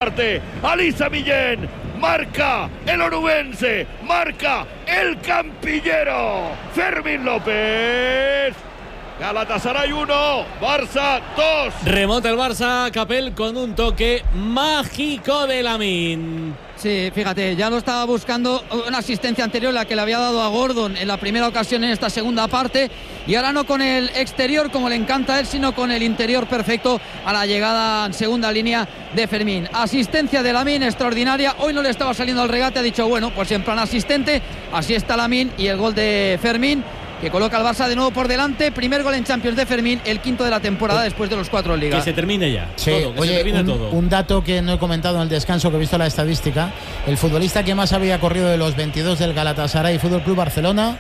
parte. Alisa Millén. Marca el onubense. Marca el campillero. Fermín López. Galatasaray 1, Barça 2. Remonta el Barça, Capel, con un toque mágico de Lamine. Sí, fíjate, ya lo estaba buscando, una asistencia anterior, la que le había dado a Gordon en la primera ocasión en esta segunda parte, y ahora no con el exterior como le encanta a él, sino con el interior perfecto a la llegada en segunda línea de Fermín. Asistencia de Lamine extraordinaria, hoy no le estaba saliendo al regate, ha dicho, bueno, pues en plan asistente, así está Lamine, y el gol de Fermín, que coloca al Barça de nuevo por delante. Primer gol en Champions de Fermín, el quinto de la temporada después de los 4 en Liga. Que se termine ya. Sí, todo, que oye, se termine todo. Un dato que no he comentado en el descanso, que he visto la estadística. El futbolista que más había corrido de los 22 del Galatasaray Fútbol Club Barcelona,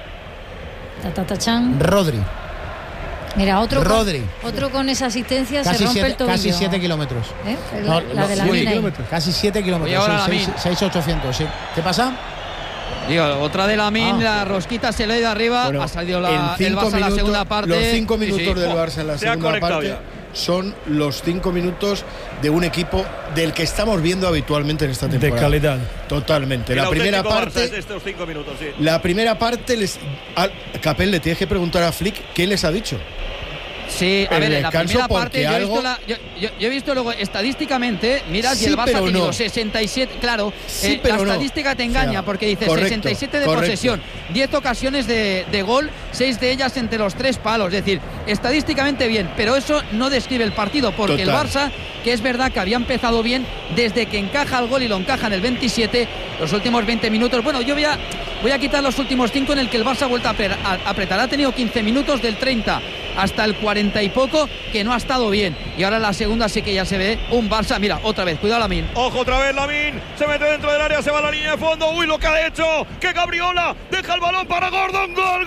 Rodri. Mira, otro con esa asistencia casi se rompe el tobillo. Casi 7 kilómetros. La de Lamine. Casi 7 kilómetros. 6.800, sí. ¿Qué pasa? Digo, otra de Lamine, la rosquita se le ha ido arriba, bueno, ha salido el Barça en la segunda parte. Los 5 minutos sí. del Barça en la segunda parte son los 5 minutos de un equipo del que estamos viendo habitualmente en esta temporada. De calidad. Totalmente. El la primera parte Barça es de estos 5 minutos, sí. La primera parte Capel, le tienes que preguntar a Flick qué les ha dicho. Sí, a ver, en la primera parte yo he visto luego estadísticamente, miras, y el Barça ha tenido 67, claro, la estadística te engaña, porque dice 67 de posesión, 10 ocasiones de gol, 6 de ellas entre los 3 palos, es decir, estadísticamente bien, pero eso no describe el partido, porque el Barça, que es verdad que había empezado bien desde que encaja el gol y lo encaja en el 27, los últimos 20 minutos, bueno, yo voy a quitar los últimos 5 en el que el Barça ha vuelto a apretar, ha tenido 15 minutos del 30 hasta el 40 y poco, que no ha estado bien, y ahora en la segunda sí que ya se ve un Barça, mira, otra vez, cuidado Lamine. Ojo otra vez Lamine, se mete dentro del área, se va a la línea de fondo, uy, lo que ha hecho, que Gabriola deja el balón para Gordon, gol,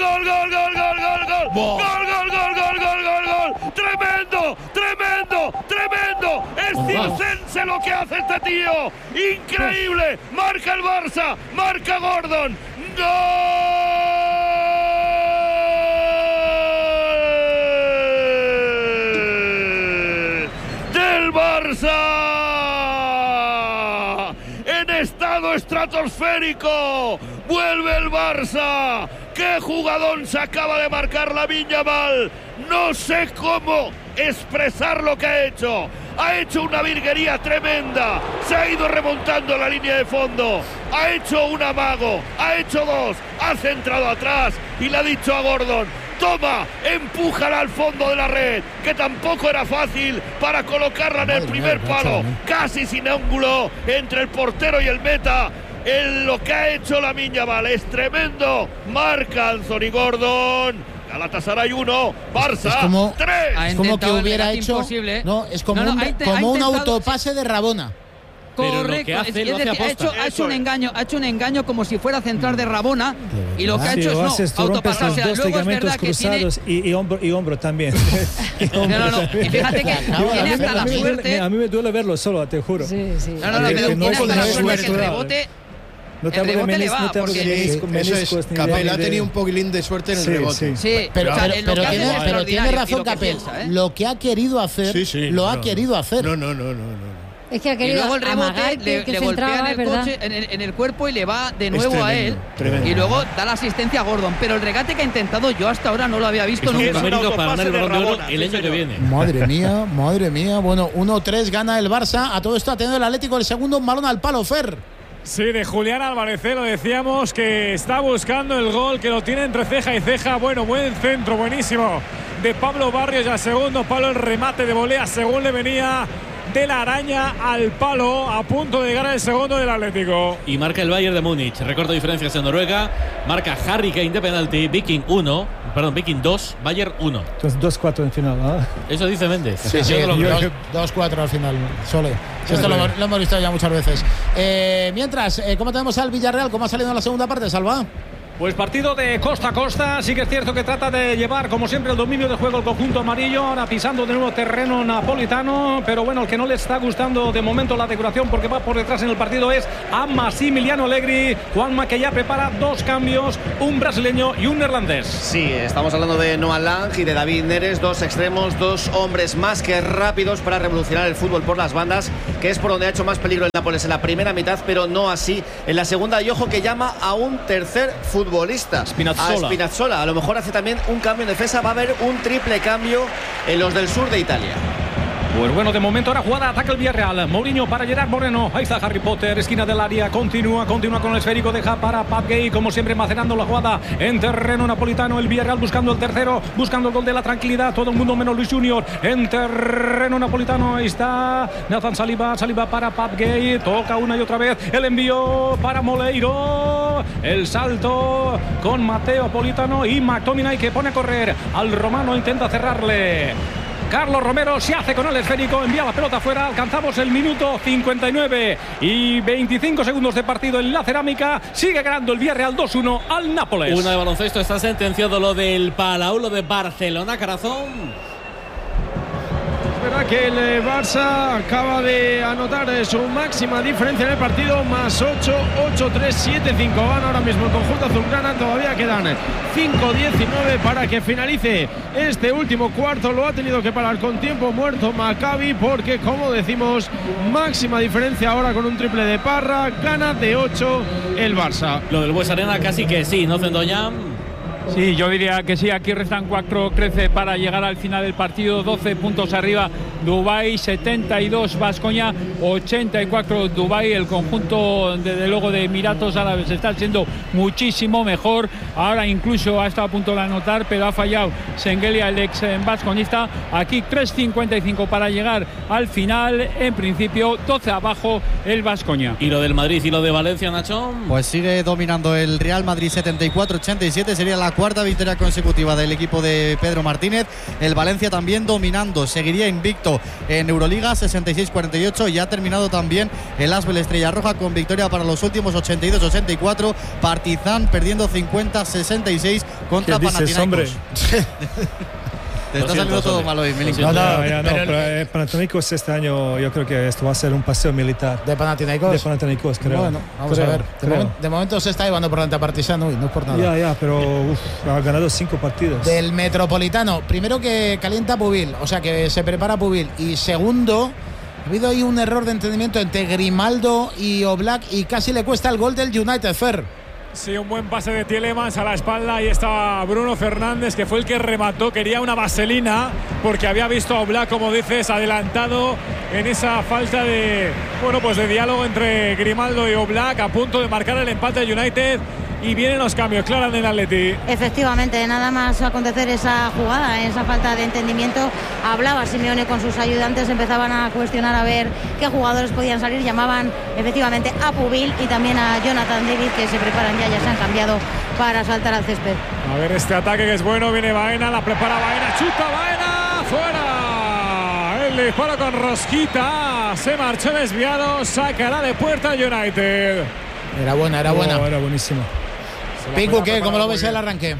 tremendo, es circense lo que hace este tío, increíble, marca el Barça, marca Gordon, Barça en estado estratosférico, vuelve el Barça. Qué jugadón se acaba de marcar Lamine Yamal, no sé cómo expresar lo que ha hecho una virguería tremenda, se ha ido remontando la línea de fondo, ha hecho un amago, ha hecho 2, ha centrado atrás y le ha dicho a Gordon, toma, empújala al fondo de la red, que tampoco era fácil para colocarla en el primer palo, casi sin ángulo entre el portero y el meta. Lo que ha hecho Lamine Yamal es tremendo, marca Anthony Gordon. Galatasaray 1, Barça 3. Es como que hubiera hecho imposible. No, es como un autopase de Rabona. Correcto, ha hecho un engaño como si fuera a centrar de Rabona, y lo que ha hecho es autopasarse. Dos ligamentos cruzados y hombro también. Y fíjate que tiene hasta la suerte. A mí me duele verlo solo, te juro. Sí. No, tiene hasta la suerte que el rebote. No te hablo de meniscos. Capel ha tenido un poquilín de suerte en el rebote. Sí, pero tiene razón Capel. Lo que ha querido hacer, lo ha querido hacer. No. Es que ha querido, y luego el rebote le golpea en el cuerpo y le va de nuevo a él. Tremendo. Y luego da la asistencia a Gordon. Pero el regate que ha intentado yo hasta ahora no lo había visto nunca. Es mérito para ganar el Balón de Oro el año que viene. Madre mía. Bueno, 1-3 gana el Barça. A todo esto ha tenido el Atlético el segundo, un balón al palo, Fer. Sí, de Julián Álvarez, lo decíamos, que está buscando el gol, que lo tiene entre ceja y ceja. Bueno, buen centro, buenísimo, de Pablo Barrios, y al segundo palo el remate de volea según le venía de la araña al palo, a punto de llegar al segundo del Atlético. Y marca el Bayern de Múnich, recorta diferencias en Noruega, marca Harry Kane de penalti, Viking 2, Bayern 1. Entonces 2-4 en final, ¿no? Eso dice Méndez. Sí, 2-4 al final, Sole. Esto lo hemos visto ya muchas veces. Mientras, ¿cómo tenemos al Villarreal? ¿Cómo ha salido en la segunda parte, Salva? Pues partido de costa a costa. Sí que es cierto que trata de llevar, como siempre, el dominio de juego el conjunto amarillo. Ahora pisando de nuevo terreno napolitano. Pero bueno, el que no le está gustando de momento la decoración, porque va por detrás en el partido, es a Massimiliano Allegri. Juanma, que ya prepara 2 cambios, un brasileño y un neerlandés. Sí, estamos hablando de Noah Lang y de David Neres, 2 extremos, 2 hombres más que rápidos para revolucionar el fútbol por las bandas, que es por donde ha hecho más peligro el Nápoles en la primera mitad, pero no así en la segunda. Y ojo que llama a un tercer futbolista, a Spinazzola. A lo mejor hace también un cambio en defensa. Va a haber un triple cambio en los del sur de Italia. Pues bueno, de momento ahora jugada, ataca el Villarreal. Mourinho para Gerard Moreno. Ahí está Harry Potter, esquina del área. Continúa con el esférico. Deja para Pat Gay, como siempre, macerando la jugada en terreno napolitano. El Villarreal buscando el tercero, buscando el gol de la tranquilidad. Todo el mundo menos Luis Junior en terreno napolitano. Ahí está Nathan Saliba para Pat Gay. Toca una y otra vez el envío para Moleiro. El salto con Mateo Politano y McTominay, que pone a correr al romano. Intenta cerrarle Carlos Romero, se hace con el esférico, envía la pelota afuera. Alcanzamos el minuto 59 y 25 segundos de partido en la cerámica. Sigue ganando el Villarreal 2-1 al Nápoles. Una de baloncesto, está sentenciado lo del Palau, lo de Barcelona, Corazón. Es verdad que el Barça acaba de anotar su máxima diferencia en el partido, más 8, 8-3, 7-5. Van ahora mismo el conjunto azulgrana. Todavía quedan 5-19 para que finalice este último cuarto. Lo ha tenido que parar con tiempo muerto Maccabi, porque, como decimos, máxima diferencia ahora con un triple de Parra. Gana de 8 el Barça. Lo del Bues Arena casi que sí, ¿no, Zendoñán? Sí, yo diría que sí. Aquí restan 4-13 para llegar al final del partido. 12 puntos arriba Dubái, 72 Baskonia, 84 Dubái. El conjunto, desde luego, de Emiratos Árabes está siendo muchísimo mejor. Ahora incluso ha estado a punto de anotar, pero ha fallado Sengelia, el ex basconista. Aquí 3.55 para llegar al final. En principio 12 abajo el Baskonia. ¿Y lo del Madrid y lo de Valencia, Nacho? Pues sigue dominando el Real Madrid, 74-87. Sería la cuarta victoria consecutiva del equipo de Pedro Martínez. El Valencia también dominando, seguiría invicto en Euroliga, 66-48, y ha terminado también el Asbel Estrella Roja con victoria para los últimos, 82-84. Partizan perdiendo 50-66 contra Panathinaikos. Te está saliendo todo mal hoy, Milinkovic. Pero Panathinaikos este año, yo creo que esto va a ser un paseo militar. ¿De Panathinaikos? De Panathinaikos, creo. Bueno, vamos a ver. De momento se está llevando por delante a Partizan, no es por nada. Ya, pero ha ganado 5 partidos. Del Metropolitano, primero que calienta Pubil, o sea que se prepara Pubil. Y segundo, ha habido ahí un error de entendimiento entre Grimaldo y Oblak y casi le cuesta el gol del United, Fer. Sí, un buen pase de Tielemans a la espalda. Ahí estaba Bruno Fernández, que fue el que remató. Quería una vaselina porque había visto a Oblak, como dices, adelantado en esa falta de, pues de diálogo entre Grimaldo y Oblak, a punto de marcar el empate del United. Y vienen los cambios, Clara, en el Atleti. Efectivamente, nada más acontecer esa jugada, esa falta de entendimiento, hablaba Simeone con sus ayudantes, empezaban a cuestionar a ver qué jugadores podían salir, llamaban efectivamente a Pubil y también a Jonathan David, que se preparan ya se han cambiado para saltar al césped. A ver este ataque que es bueno, viene Baena, la prepara Baena, chuta Baena, fuera. El disparo con rosquita, se marchó desviado, sacará de puerta United. Era buena. Era buenísimo. Picu, ¿qué? ¿Cómo lo ves el arranque?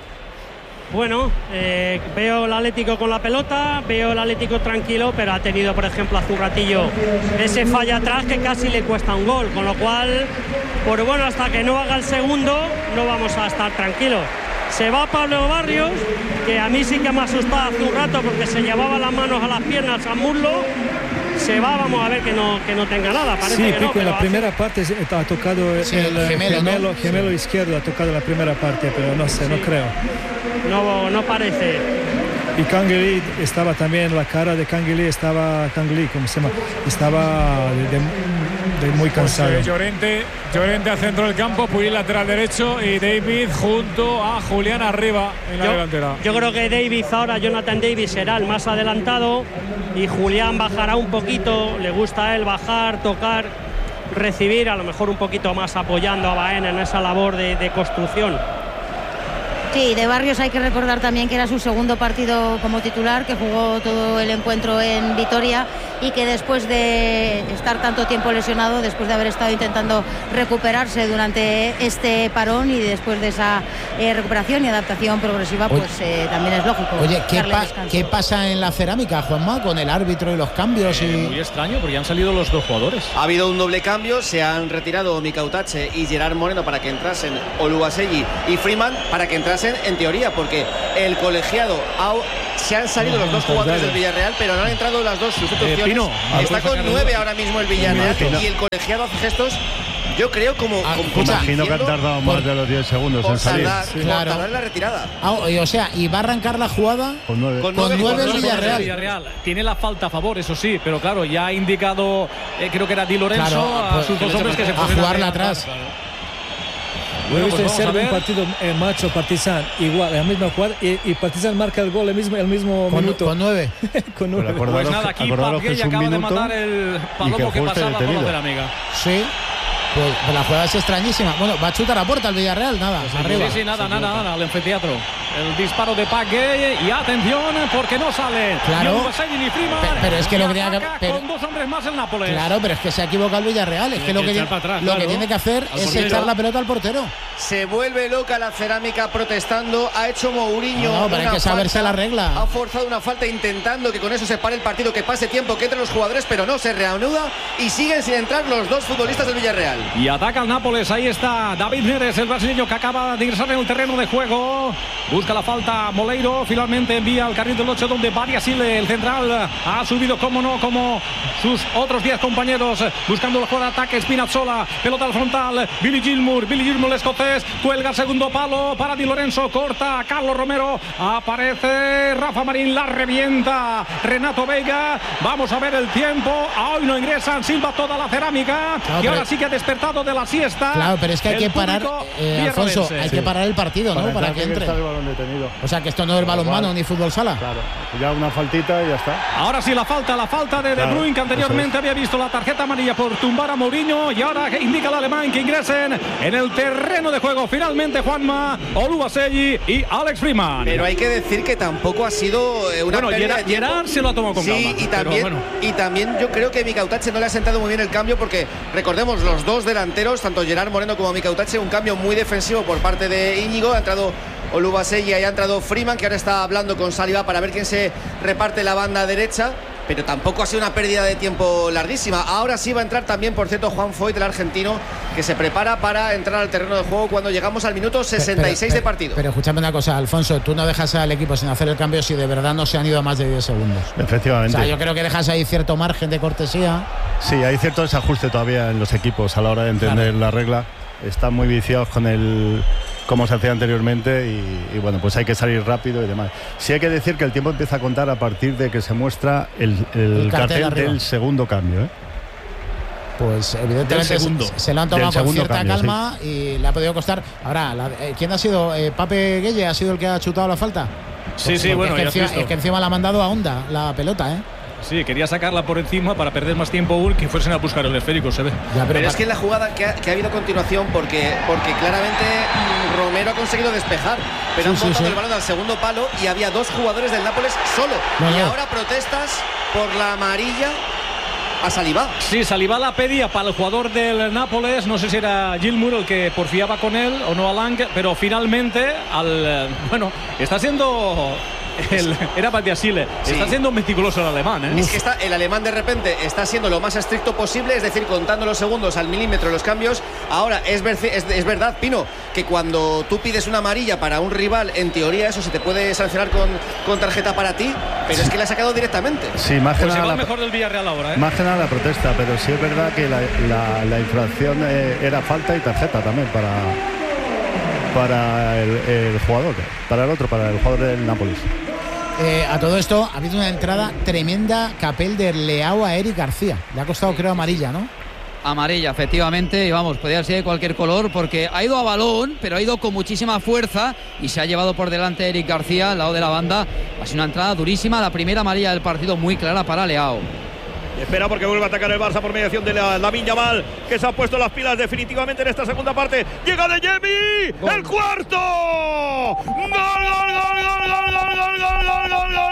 Bueno, veo el Atlético con la pelota, veo el Atlético tranquilo, pero ha tenido, por ejemplo, hace un ratillo ese falla atrás que casi le cuesta un gol, con lo cual, pues bueno, hasta que no haga el segundo no vamos a estar tranquilos. Se va Pablo Barrios, que a mí sí que me ha asustado hace un rato porque se llevaba las manos a las piernas, al muslo. Se va, vamos a ver que no tenga nada. Parece sí, que no, en la primera parte ha tocado el gemelo izquierdo, ha tocado la primera parte, pero no sé, no creo. No parece. Y Kangley estaba también, la cara de Kangley ¿cómo se llama? Estaba muy cansado. Pues, Llorente al centro del campo, Puig lateral derecho y David junto a Julián arriba en la delantera. Yo creo que David ahora, Jonathan David, será el más adelantado y Julián bajará un poquito. Le gusta a él bajar, tocar, recibir, a lo mejor un poquito más apoyando a Baena en esa labor de construcción. Sí, de Barrios hay que recordar también que era su segundo partido como titular, que jugó todo el encuentro en Vitoria y que después de estar tanto tiempo lesionado, después de haber estado intentando recuperarse durante este parón y después de esa recuperación y adaptación progresiva, pues también es lógico. Oye, ¿qué pasa en la Cerámica, Juanma, con el árbitro y los cambios? Muy extraño, porque han salido los dos jugadores. Ha habido un doble cambio, se han retirado Mika Utache y Gerard Moreno para que entrasen Oluwaseyi y Freeman para que entrasen en teoría, porque el colegiado se han salido los dos jugadores del Villarreal, pero no han entrado las dos sustituciones. Pino, está con 9 ahora mismo el Villarreal y el colegiado hace gestos, yo creo, como imagino que han tardado más de los 10 segundos en salir. Tardar en la retirada. O sea, y va a arrancar la jugada con 9 el Villarreal. Tiene la falta a favor, eso sí, pero claro, ya ha indicado, creo que era Di Lorenzo, a sus dos hombres que se pueden jugarla atrás. Bueno, he visto en Serbia un partido macho Partizan igual, la misma jugada y Partizan marca el gol el mismo minuto. Con 9. Con 9. Pues nada, aquí Papgueye acaba de matar el palomo que pasaba por la Cerámica. Sí. Pues la jugada es extrañísima. Bueno, va a chutar a puerta el Villarreal, nada, arriba. Sí, nada, al anfiteatro. El disparo de Papgueye y atención porque no sale. Claro. Ni Freeman, pero es que lo que tiene que con dos hombres más el Nápoles. Claro, pero es que se ha equivocado el Villarreal. Es que lo que tiene que hacer es echar la pelota al portero. Se vuelve loca la Cerámica protestando. Ha hecho Mourinho. No, pero hay que saberse la regla. Ha forzado una falta intentando que con eso se pare el partido, que pase tiempo, que entren los jugadores, pero no se reanuda y siguen sin entrar los dos futbolistas del Villarreal. Y ataca el Nápoles. Ahí está David Neres, el brasileño que acaba de ingresar en el terreno de juego. Busca la falta Moleiro. Finalmente envía al carril del 8, donde Badiashile, el central, ha subido, como no, como sus otros 10 compañeros, buscando el juego de ataque. Spinazzola, pelota al frontal. Billy Gilmour, el escocés, cuelga el segundo palo para Di Lorenzo, corta a Carlos Romero. Aparece Rafa Marín, la revienta Renato Veiga. Vamos a ver el tiempo. Hoy no ingresan, silba toda la Cerámica, y ahora sí que ha despertado de la siesta. Claro, pero es que hay que parar, Alfonso, hay que parar el partido, ¿no? Para que entre. O sea, que esto no es balonmano ni fútbol sala. Claro, ya una faltita y ya está. Ahora sí la falta de De Bruyne, que anteriormente había visto la tarjeta amarilla por tumbar a Mourinho, y ahora indica el alemán que ingresen en el terreno de juego finalmente Juanma, Oluwaseyi y Alex Freeman. Pero hay que decir que tampoco ha sido una pérdida de tiempo. Gerard se lo ha tomado con calma. Y también yo creo que Mika Utache no le ha sentado muy bien el cambio, porque recordemos, los dos delanteros, tanto Gerard Moreno como Mika Utache, un cambio muy defensivo por parte de Íñigo. Ha entrado Oluwaseyi y ha entrado Freeman, que ahora está hablando con Saliba para ver quién se reparte la banda derecha, pero tampoco ha sido una pérdida de tiempo larguísima. Ahora sí va a entrar también, por cierto, Juan Foyt, el argentino, que se prepara para entrar al terreno de juego cuando llegamos al minuto 66 de partido. Pero escúchame una cosa, Alfonso, tú no dejas al equipo sin hacer el cambio si de verdad no se han ido más de 10 segundos. Efectivamente. O sea, yo creo que dejas ahí cierto margen de cortesía. Sí, hay cierto desajuste todavía en los equipos a la hora de entender la regla. Están muy viciados con el como se hacía anteriormente y bueno, pues hay que salir rápido y demás. Sí hay que decir que el tiempo empieza a contar a partir de que se muestra el cartel del segundo cambio, ¿eh? Pues evidentemente se lo han tomado con cierta calma, sí. Y le ha podido costar. Ahora, ¿quién ha sido? Papgueye ha sido el que ha chutado la falta. Sí, bueno, es que encima la ha mandado a Honda la pelota, ¿eh? Sí, quería sacarla por encima para perder más tiempo que fuesen a buscar el esférico, se ve. Pero es que en la jugada que ha habido a continuación, porque claramente Romero ha conseguido despejar, pero han botado el balón al segundo palo y había dos jugadores del Nápoles solo. Y ahora protestas por la amarilla a Saliba. Sí, Saliba la pedía para el jugador del Nápoles, no sé si era Gilmour el que porfiaba con él o no Lang, pero finalmente está siendo era Badiashile. Sí. Está siendo meticuloso el alemán, ¿eh? Es que el alemán de repente está siendo lo más estricto posible, es decir, contando los segundos al milímetro los cambios. Ahora, es verdad, Pino, que cuando tú pides una amarilla para un rival, en teoría eso se te puede sancionar con tarjeta para ti, pero es que la ha sacado directamente. Sí, más que nada el mejor del Villarreal ahora, ¿eh? Más que nada la protesta, pero sí es verdad que la infracción era falta y tarjeta también para el jugador, para el jugador del Nápoles. A todo esto ha habido una entrada tremenda Capel de Leao a Eric García. Le ha costado, creo, amarilla, ¿no? Amarilla, efectivamente, y vamos, podría ser de cualquier color porque ha ido a balón, pero ha ido con muchísima fuerza y se ha llevado por delante a Eric García al lado de la banda. Ha sido una entrada durísima, la primera amarilla del partido muy clara para Leao. Espera porque vuelve a atacar el Barça por mediación de Lamine Yamal, que se ha puesto las pilas definitivamente en esta segunda parte. Llega de Yemi, el cuarto. ¡Gol, gol, gol, gol, gol, gol, gol, gol, gol, gol, gol,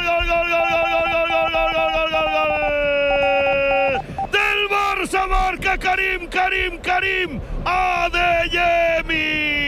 del Barça! Marca Karim Adeyemi.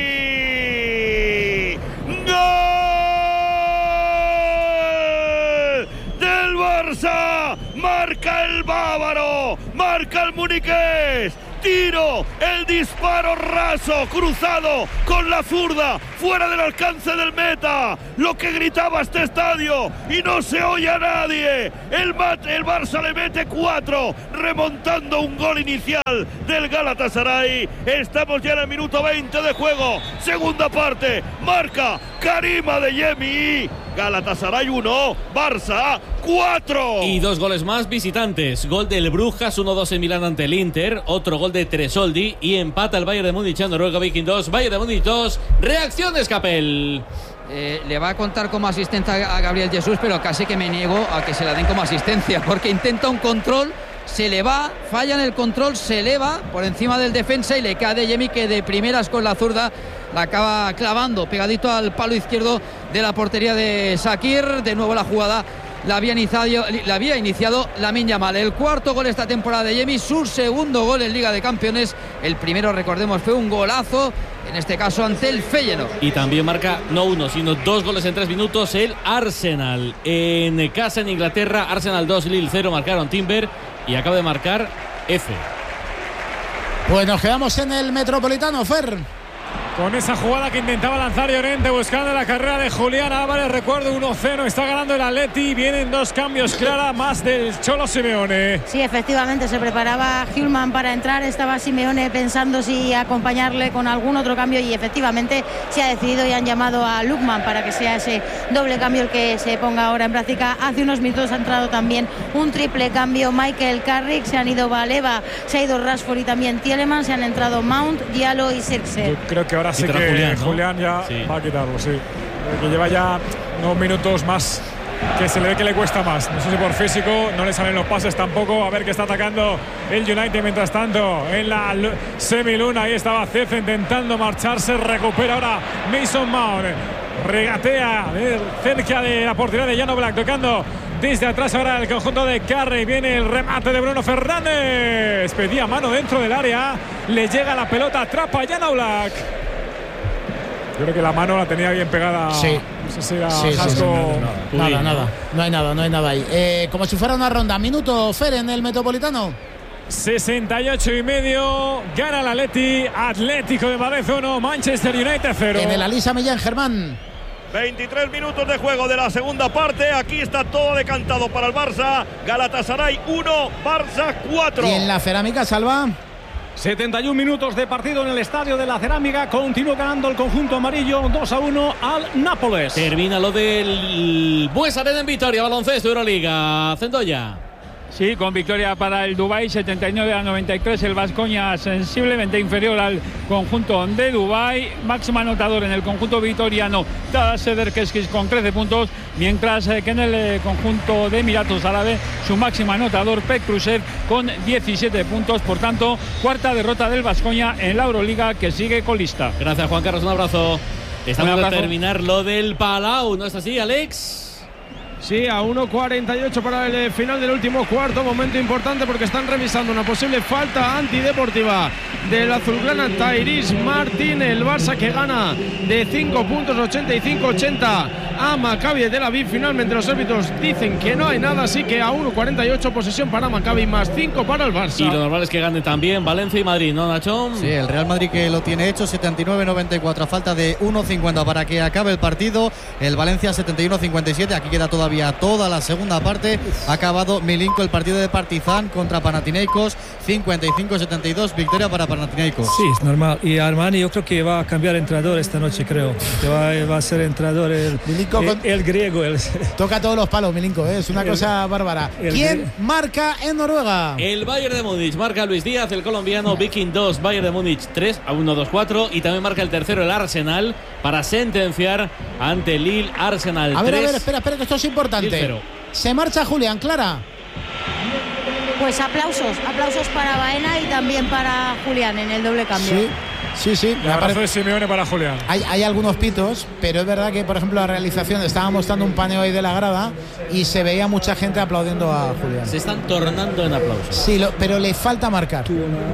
¡Gol del Barça! Marca el bávaro, marca el muniqués. Tiro, el disparo raso, cruzado con la zurda, fuera del alcance del meta. Lo que gritaba este estadio y no se oye a nadie. El Barça le mete 4, remontando un gol inicial del Galatasaray. Estamos ya en el minuto 20 de juego. Segunda parte, marca Karim Adeyemi. Galatasaray 1, Barça 4. Y 2 goles más visitantes. Gol del Brujas, 1-2 en Milán ante el Inter. Otro gol de Tresoldi. Y empata el Bayern de Múnich en Noruega. Viking 2, Bayern de Múnich 2. Reacciones, Capel. Le va a contar como asistencia a Gabriel Jesús, pero casi que me niego a que se la den como asistencia, porque intenta un control, se le va, falla en el control, se eleva por encima del defensa y le cae Adeyemi, que de primeras con la zurda la acaba clavando pegadito al palo izquierdo de la portería de Shaqiri. De nuevo la jugada la había iniciado Lamine Yamal. El cuarto gol esta temporada de Adeyemi, su segundo gol en Liga de Campeones. El primero, recordemos, fue un golazo, en este caso ante el Feyenoord. Y también marca no 1, sino 2 goles en 3 minutos el Arsenal. En casa en Inglaterra, Arsenal 2, Lille 0, marcaron Timber y acaba de marcar F. Pues nos quedamos en el Metropolitano, Fer. Con esa jugada que intentaba lanzar Llorente buscando la carrera de Julián Álvarez. Recuerdo 1-0, está ganando el Atleti. Vienen 2 cambios, Clara, más del Cholo Simeone. Sí, efectivamente, se preparaba Hjulmand para entrar. Estaba Simeone pensando si acompañarle con algún otro cambio y efectivamente se ha decidido y han llamado a Lookman para que sea ese doble cambio el que se ponga ahora en práctica. Hace unos minutos ha entrado también un triple cambio Michael Carrick. Se han ido Baleva, se ha ido Rashford y también Tielemans. Se han entrado Mount, Diallo y Sirkzee. Creo que ahora sí que Julián ya va a quitarlo, sí. Que lleva ya unos minutos más que se le ve que le cuesta más. No sé si por físico, no le salen los pases tampoco. A ver que está atacando el United mientras tanto en la semiluna. Ahí estaba Cece intentando marcharse. Recupera ahora Mason Mount. Regatea cerca de la portería de Jan Oblak, tocando desde atrás ahora el conjunto de Carrey. Viene el remate de Bruno Fernández. Pedía mano dentro del área. Le llega la pelota, atrapa a Jan Oblak. Yo creo que la mano la tenía bien pegada. Sí. No sé si era nada. No hay nada ahí. Como si fuera una ronda. Minuto, Fer, en el Metropolitano. 68,5. Gana el Atlético de Madrid 1, Manchester United 0. En el Alisa Millán, Germán. 23 minutos de juego de la segunda parte. Aquí está todo decantado para el Barça. Galatasaray 1, Barça 4. Y en la Cerámica, Salva. 71 minutos de partido en el Estadio de la Cerámica. Continúa ganando el conjunto amarillo 2-1 al Nápoles. Termina lo del Bues Arena en Vitoria. Baloncesto Euroliga. Centolla. Sí, con victoria para el Dubái, 79-93. El Baskonia sensiblemente inferior al conjunto de Dubái. Máximo anotador en el conjunto vitoriano, Tadas Sederkeskis con 13 puntos. Mientras que en el conjunto de Emiratos Árabes, su máximo anotador, Petrusev, con 17 puntos. Por tanto, cuarta derrota del Baskonia en la Euroliga, que sigue colista. Gracias, Juan Carlos. Un abrazo. Estamos a terminar lo del Palau, ¿no es así, Alex? Sí, a 1:48 para el final del último cuarto. Momento importante porque están revisando una posible falta antideportiva del azulgrana Tyrese Martin. El Barça que gana de 5 puntos, 85-80 a Maccabi Tel Aviv. Finalmente los árbitros dicen que no hay nada, así que a 1:48 posesión para Maccabi más 5 para el Barça. Y lo normal es que gane también Valencia y Madrid, ¿no, Nacho? Sí, el Real Madrid que lo tiene hecho, 79-94, a falta de 1:50 para que acabe el partido. El Valencia 71-57, aquí queda todavía toda la segunda parte. Ha acabado Milinko el partido de Partizan contra Panathinaikos, 55-72, victoria para Panathinaikos. Sí, es normal. Y Armani yo creo que va a cambiar entrenador esta noche, creo. Que va a ser entrenador el griego. Toca todos los palos, Milinko, es una cosa bárbara. ¿Quién marca en Noruega? El Bayern de Múnich marca Luis Díaz, el colombiano. Viking 2, Bayern de Múnich 3, a 1-2-4. Y también marca el tercero el Arsenal para sentenciar ante Lille. Arsenal 3. A ver, espera, que esto es importante. Se marcha Julián, Clara. Pues aplausos para Baena y también para Julián en el doble cambio. Sí. El abrazo de Simeone para Julián. Hay algunos pitos, pero es verdad que, por ejemplo, la realización estaba mostrando un paneo ahí de la grada y se veía mucha gente aplaudiendo a Julián. Se están tornando en aplausos. Sí, pero le falta marcar.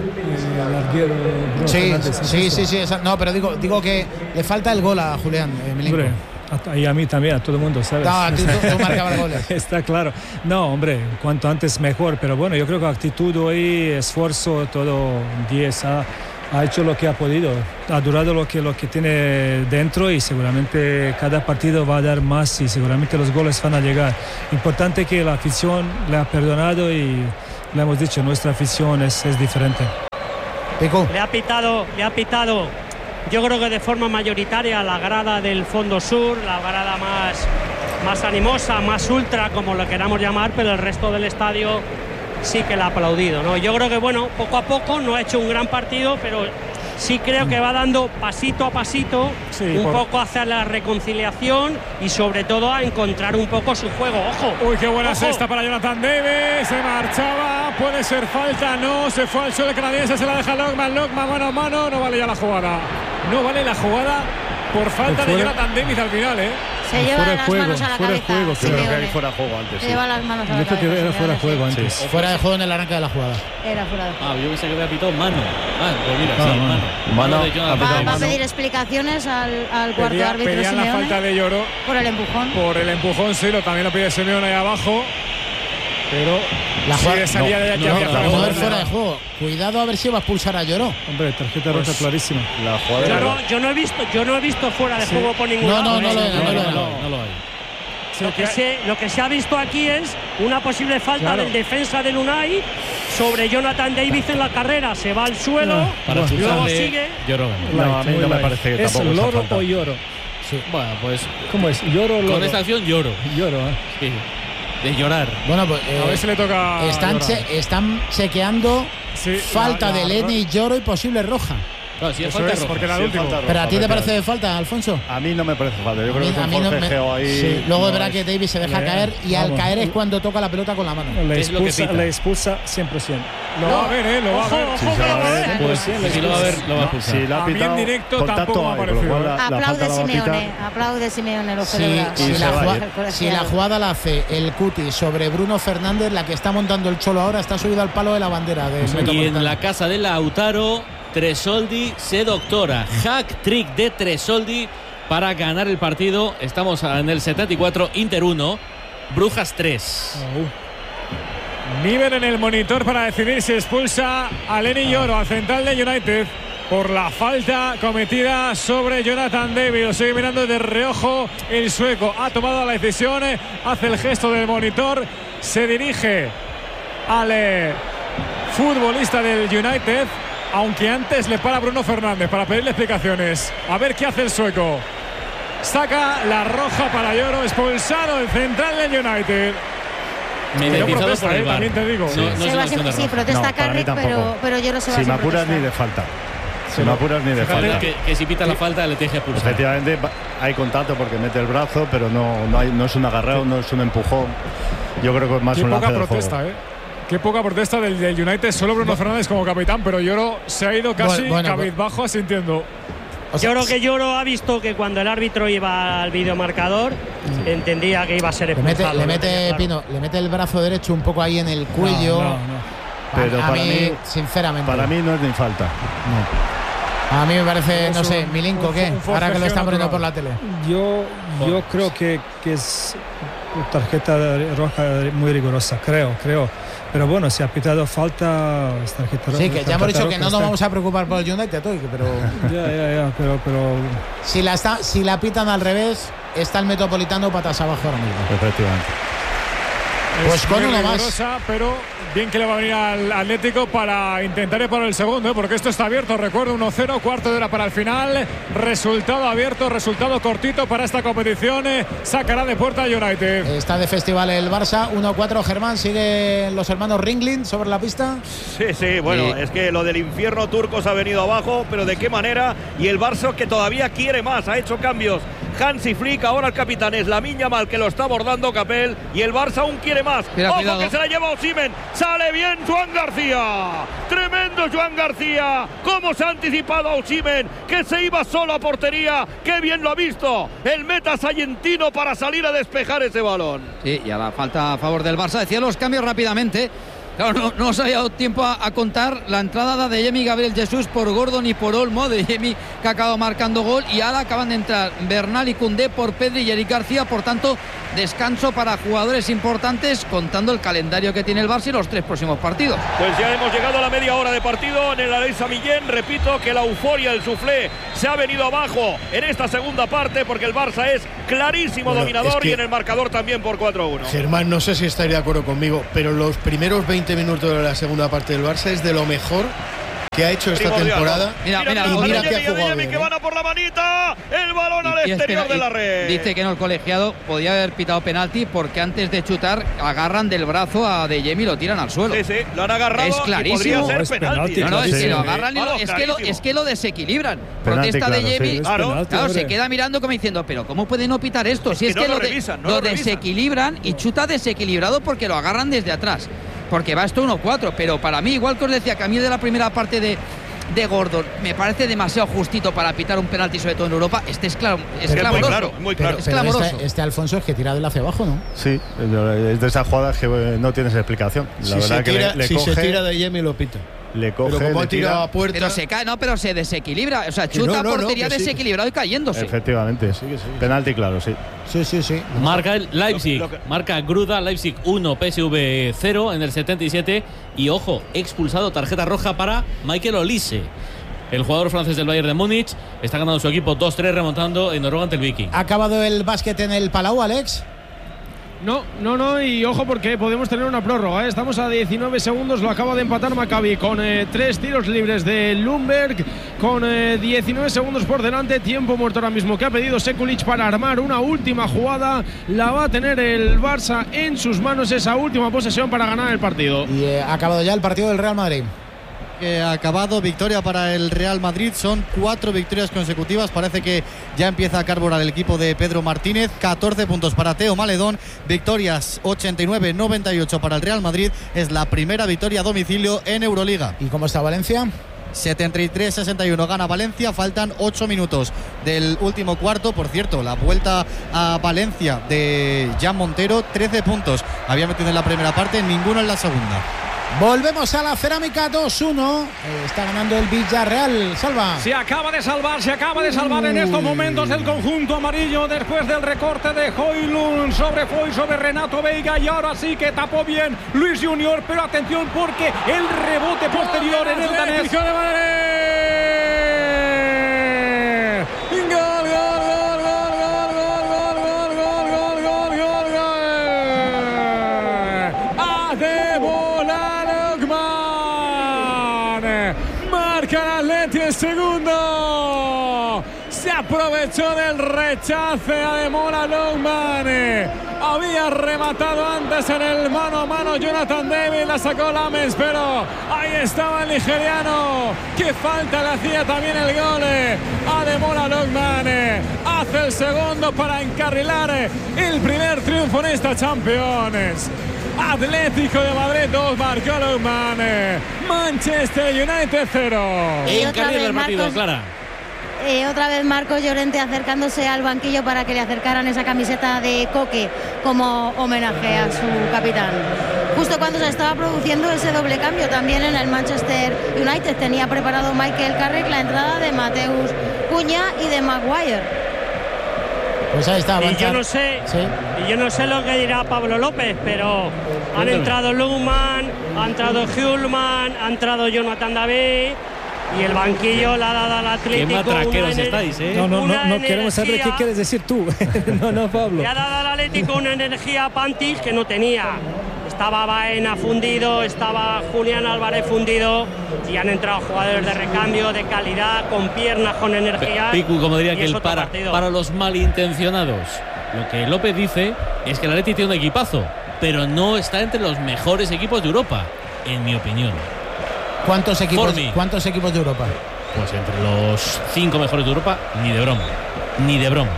Sí. No, pero digo que le falta el gol a Julián Milenko. Y a mí también, a todo el mundo, ¿sabes? No, tú marcabas goles. Está claro. No, hombre, cuanto antes mejor, pero bueno, yo creo que actitud hoy, esfuerzo, todo 10 ha hecho lo que ha podido, ha durado lo que tiene dentro y seguramente cada partido va a dar más y seguramente los goles van a llegar. Importante que la afición le ha perdonado y le hemos dicho, nuestra afición es diferente. Pico. Le ha pitado, yo creo que de forma mayoritaria la grada del fondo sur, la grada más animosa, más ultra, como lo queramos llamar, pero el resto del estadio sí que le ha aplaudido, ¿no? Yo creo que, bueno, poco a poco no ha hecho un gran partido, pero sí creo que va dando pasito a pasito poco hacia la reconciliación y sobre todo a encontrar un poco su juego. ¡Ojo! Uy, qué buena cesta para Jonathan Davis. Se marchaba, puede ser falta, no, se fue al suelo el canadiense, se la deja Lockman, mano a mano, no vale ya la jugada. No vale la jugada por falta de Jonathan Davis al final, Se lleva las manos a la cabeza. Creo que hay fuera de juego antes. Se lleva las manos a la cabeza. Yo creo que era fuera de juego antes. Sí. Fuera de juego en el arranque de la jugada. Era fuera de juego. Yo pensé que había pitado mano. Pues mira, mano. Va a pedir explicaciones al cuarto árbitro Pedían Simeone. La falta de Lloro. Por el empujón. Por el empujón, sí, también lo pide Simeone ahí abajo. Pero la jugada salía de aquí fuera de juego. Cuidado a ver si va a expulsar a Lloro. Hombre, tarjeta roja clarísima. La jugada yo no he visto fuera de juego por ningún lado. No lo hay. Lo que se ha visto aquí es una posible falta del defensa del Unai sobre Jonathan Davis en la carrera. Se va al suelo, luego sigue. Lloro. A mí no me parece que tampoco ¿Es Loro o Lloro? Sí. Bueno, pues ¿cómo es? ¿Lloro o Loro? Con esta acción lloro. Sí. De llorar. Bueno, pues a ver si le toca. Están chequeando falta de Lenny, Lloro y posible roja. Claro, si es falta roja. Porque era el último. ¿Pero a ti te parece falta, Alfonso? A mí no me parece falta. Yo creo que es un forcejeo ahí. Sí. Luego es verdad que Davis se deja caer y al caer es cuando toca la pelota con la mano. Le expulsa 100%. Lo va a ver, lo va a ver. Si lo va a ver, lo va a expulsar. Si la ha pitado, directo tampoco me ha parecido. Aplaude Simeone, lo celebra. Si la jugada la hace el Cuti sobre Bruno Fernández, la que está montando el Cholo ahora está subido al palo de la bandera. Y en la casa de Lautaro, Tresoldi se doctora. Hack trick de Tresoldi para ganar el partido. Estamos en el 74, Inter 1, Brujas 3. Nivel en el monitor para decidir si expulsa a Lenny Lloro, al central de United, por la falta cometida sobre Jonathan Davis. Lo sigue mirando de reojo el sueco. Ha tomado la decisión, hace el gesto del monitor, se dirige al futbolista del United, aunque antes le para Bruno Fernández para pedirle explicaciones. A ver qué hace el sueco. Saca la roja para Lloro, expulsado el central del United. Mediatizado por el VAR. También te digo. Sí, protesta Carrick, pero Lloro se va sin me apuras ni de falta. Si me apuras ni de falta. Que si pita la falta le tiene que expulsar. Efectivamente hay contacto porque mete el brazo, pero no es un agarrado, no es un empujón. Yo creo que es más un lance del juego. Qué poca protesta del United, solo Bruno Fernández como capitán, pero Lloro se ha ido casi cabizbajo asintiendo. Yo creo que Lloro ha visto que cuando el árbitro iba al videomarcador entendía que iba a ser expulsado. Le mete el brazo derecho un poco ahí en el cuello. Pero para mí, sinceramente. Para mí no es ni falta. A mí me parece, no sé, Milinko, ¿qué? Ahora que lo están poniendo por la tele. Yo creo que es tarjeta roja muy rigurosa, creo. Pero bueno, si ha pitado falta, es tarjeta roja. Sí, que ya hemos dicho que no nos vamos a preocupar por el United hoy, pero. pero. Si la pitan al revés, está el Metropolitano patas abajo ahora mismo. Efectivamente. Pues con uno más. Pero bien que le va a venir al Atlético para intentar ir por el segundo, porque esto está abierto. Recuerdo 1-0, cuarto de hora para el final. Resultado abierto, resultado cortito para esta competición. Sacará de puerta a United. Está de festival el Barça, 1-4. Germán, siguen los hermanos Ringling sobre la pista. Sí, bueno, es que lo del infierno turco se ha venido abajo, pero de qué manera. Y el Barça que todavía quiere más, ha hecho cambios. Hansi Flick, ahora el capitán es Lamine Yamal, que lo está abordando Capel, y el Barça aún quiere más. Mira, ojo cuidado. Que se la lleva Osimhen, sale bien Joan García, tremendo Joan García, cómo se ha anticipado a Osimhen, que se iba solo a portería, qué bien lo ha visto el meta sayentino para salir a despejar ese balón. Sí, y a la falta a favor del Barça. Decía los cambios rápidamente. Claro, no os había dado tiempo a contar la entrada de Yemi Gabriel Jesús por Gordon y por Olmo, de Yemi, que ha acabado marcando gol, y ahora acaban de entrar Bernal y Koundé por Pedri y Eric García. Por tanto, descanso para jugadores importantes, contando el calendario que tiene el Barça y los 3 próximos partidos. Pues ya hemos llegado a la media hora de partido en el Alex Samillén. Repito que la euforia del suflé se ha venido abajo en esta segunda parte, porque el Barça es clarísimo dominador, y en el marcador también por 4-1. Germán, no sé si estaría de acuerdo conmigo, pero los primeros 20 minutos de la segunda parte del Barça es de lo mejor que ha hecho esta temporada. Mira que ha jugado bien, que van a por la manita, el balón al exterior de la red. Dice que no, el colegiado podía haber pitado penalti, porque antes de chutar agarran del brazo a De Jemi y lo tiran al suelo. Sí, lo han agarrado. Es clarísimo. Podría ser penalti. No, es que lo agarran y es que lo desequilibran. Protesta De Jemi. Claro, se queda mirando como diciendo, pero ¿cómo puede no pitar esto? Si es que lo desequilibran y chuta desequilibrado, porque lo agarran desde atrás. Porque va esto 1-4, pero para mí, igual que os decía que a mí de la primera parte de Gordon me parece demasiado justito para pitar un penalti, sobre todo en Europa. Este es clamoroso. Muy claro. Es clamoroso. Este Alfonso es que tira de él hacia abajo, ¿no? Sí, es de esas jugadas que no tienes explicación. La verdad que si se tira de Yemi lo pita. Le coge, pero como le tira a puerta. Pero se cae, pero se desequilibra. O sea, chuta portería desequilibrado y cayéndose. Efectivamente. Sí. Penalti, claro, sí. Sí. Marca el Leipzig. Marca Gruda, Leipzig 1, PSV 0 en el 77. Y ojo, expulsado, tarjeta roja para Michael Olise. El jugador francés del Bayern de Múnich está ganando su equipo 2-3, remontando en Noruega ante el Viking. ¿Ha acabado el básquet en el Palau, Alex? No, y ojo, porque podemos tener una prórroga, ¿eh? Estamos a 19 segundos, lo acaba de empatar Maccabi con 3 tiros libres de Lundberg, con 19 segundos por delante, tiempo muerto ahora mismo que ha pedido Sekulic para armar una última jugada. La va a tener el Barça en sus manos, esa última posesión para ganar el partido. Y ha acabado ya el partido del Real Madrid. Ha acabado, victoria para el Real Madrid, son 4 victorias consecutivas, parece que ya empieza a carburar el equipo de Pedro Martínez. 14 puntos para Teo Maledón, victorias 89-98 para el Real Madrid, es la primera victoria a domicilio en Euroliga. ¿Y cómo está Valencia? 73-61 gana Valencia, faltan 8 minutos del último cuarto. Por cierto, la vuelta a Valencia de Jan Montero, 13 puntos había metido en la primera parte, ninguno en la segunda. Volvemos a la Cerámica 2-1. Está ganando el Villarreal. Salva. Se acaba de salvar en estos momentos el conjunto amarillo, después del recorte de Højlund sobre Renato Veiga, y ahora sí que tapó bien Luis Junior, pero atención porque el rebote posterior en el danés. Segundo, se aprovechó del rechace a Ademola Lookman. Había rematado antes en el mano a mano Jonathan David, la sacó Lames, pero ahí estaba el nigeriano. Qué falta le hacía también el gol. Ademola Lookman hace el segundo para encarrilar el primer triunfo en esta Champions. Atlético de Madrid 2, marcó Lookman. Manchester United 0. Y otra vez, Marcos, Clara. Otra vez Marcos Llorente acercándose al banquillo para que le acercaran esa camiseta de Coque como homenaje a su capitán. Justo cuando se estaba produciendo ese doble cambio también en el Manchester United, tenía preparado Michael Carrick la entrada de Mateus Cunha y de Maguire. Pues ahí está. Y yo no sé lo que dirá Pablo López, pero han entrado Lookman, ha entrado Hjulman, ha entrado Jonathan David, y el banquillo le ha dado al Atlético. Qué matraqueros estáis, ¿eh? No queremos saber qué quieres decir tú. no, Pablo. Le ha dado al Atlético una energía a Pantis que no tenía. Estaba Baena fundido, estaba Julián Álvarez fundido, y han entrado jugadores de recambio, de calidad, con piernas, con energía. Picu, como diría que el para los malintencionados. Lo que López dice es que el Atleti tiene un equipazo, pero no está entre los mejores equipos de Europa, en mi opinión. ¿Cuántos equipos de Europa? Pues entre los 5 mejores de Europa, ni de broma.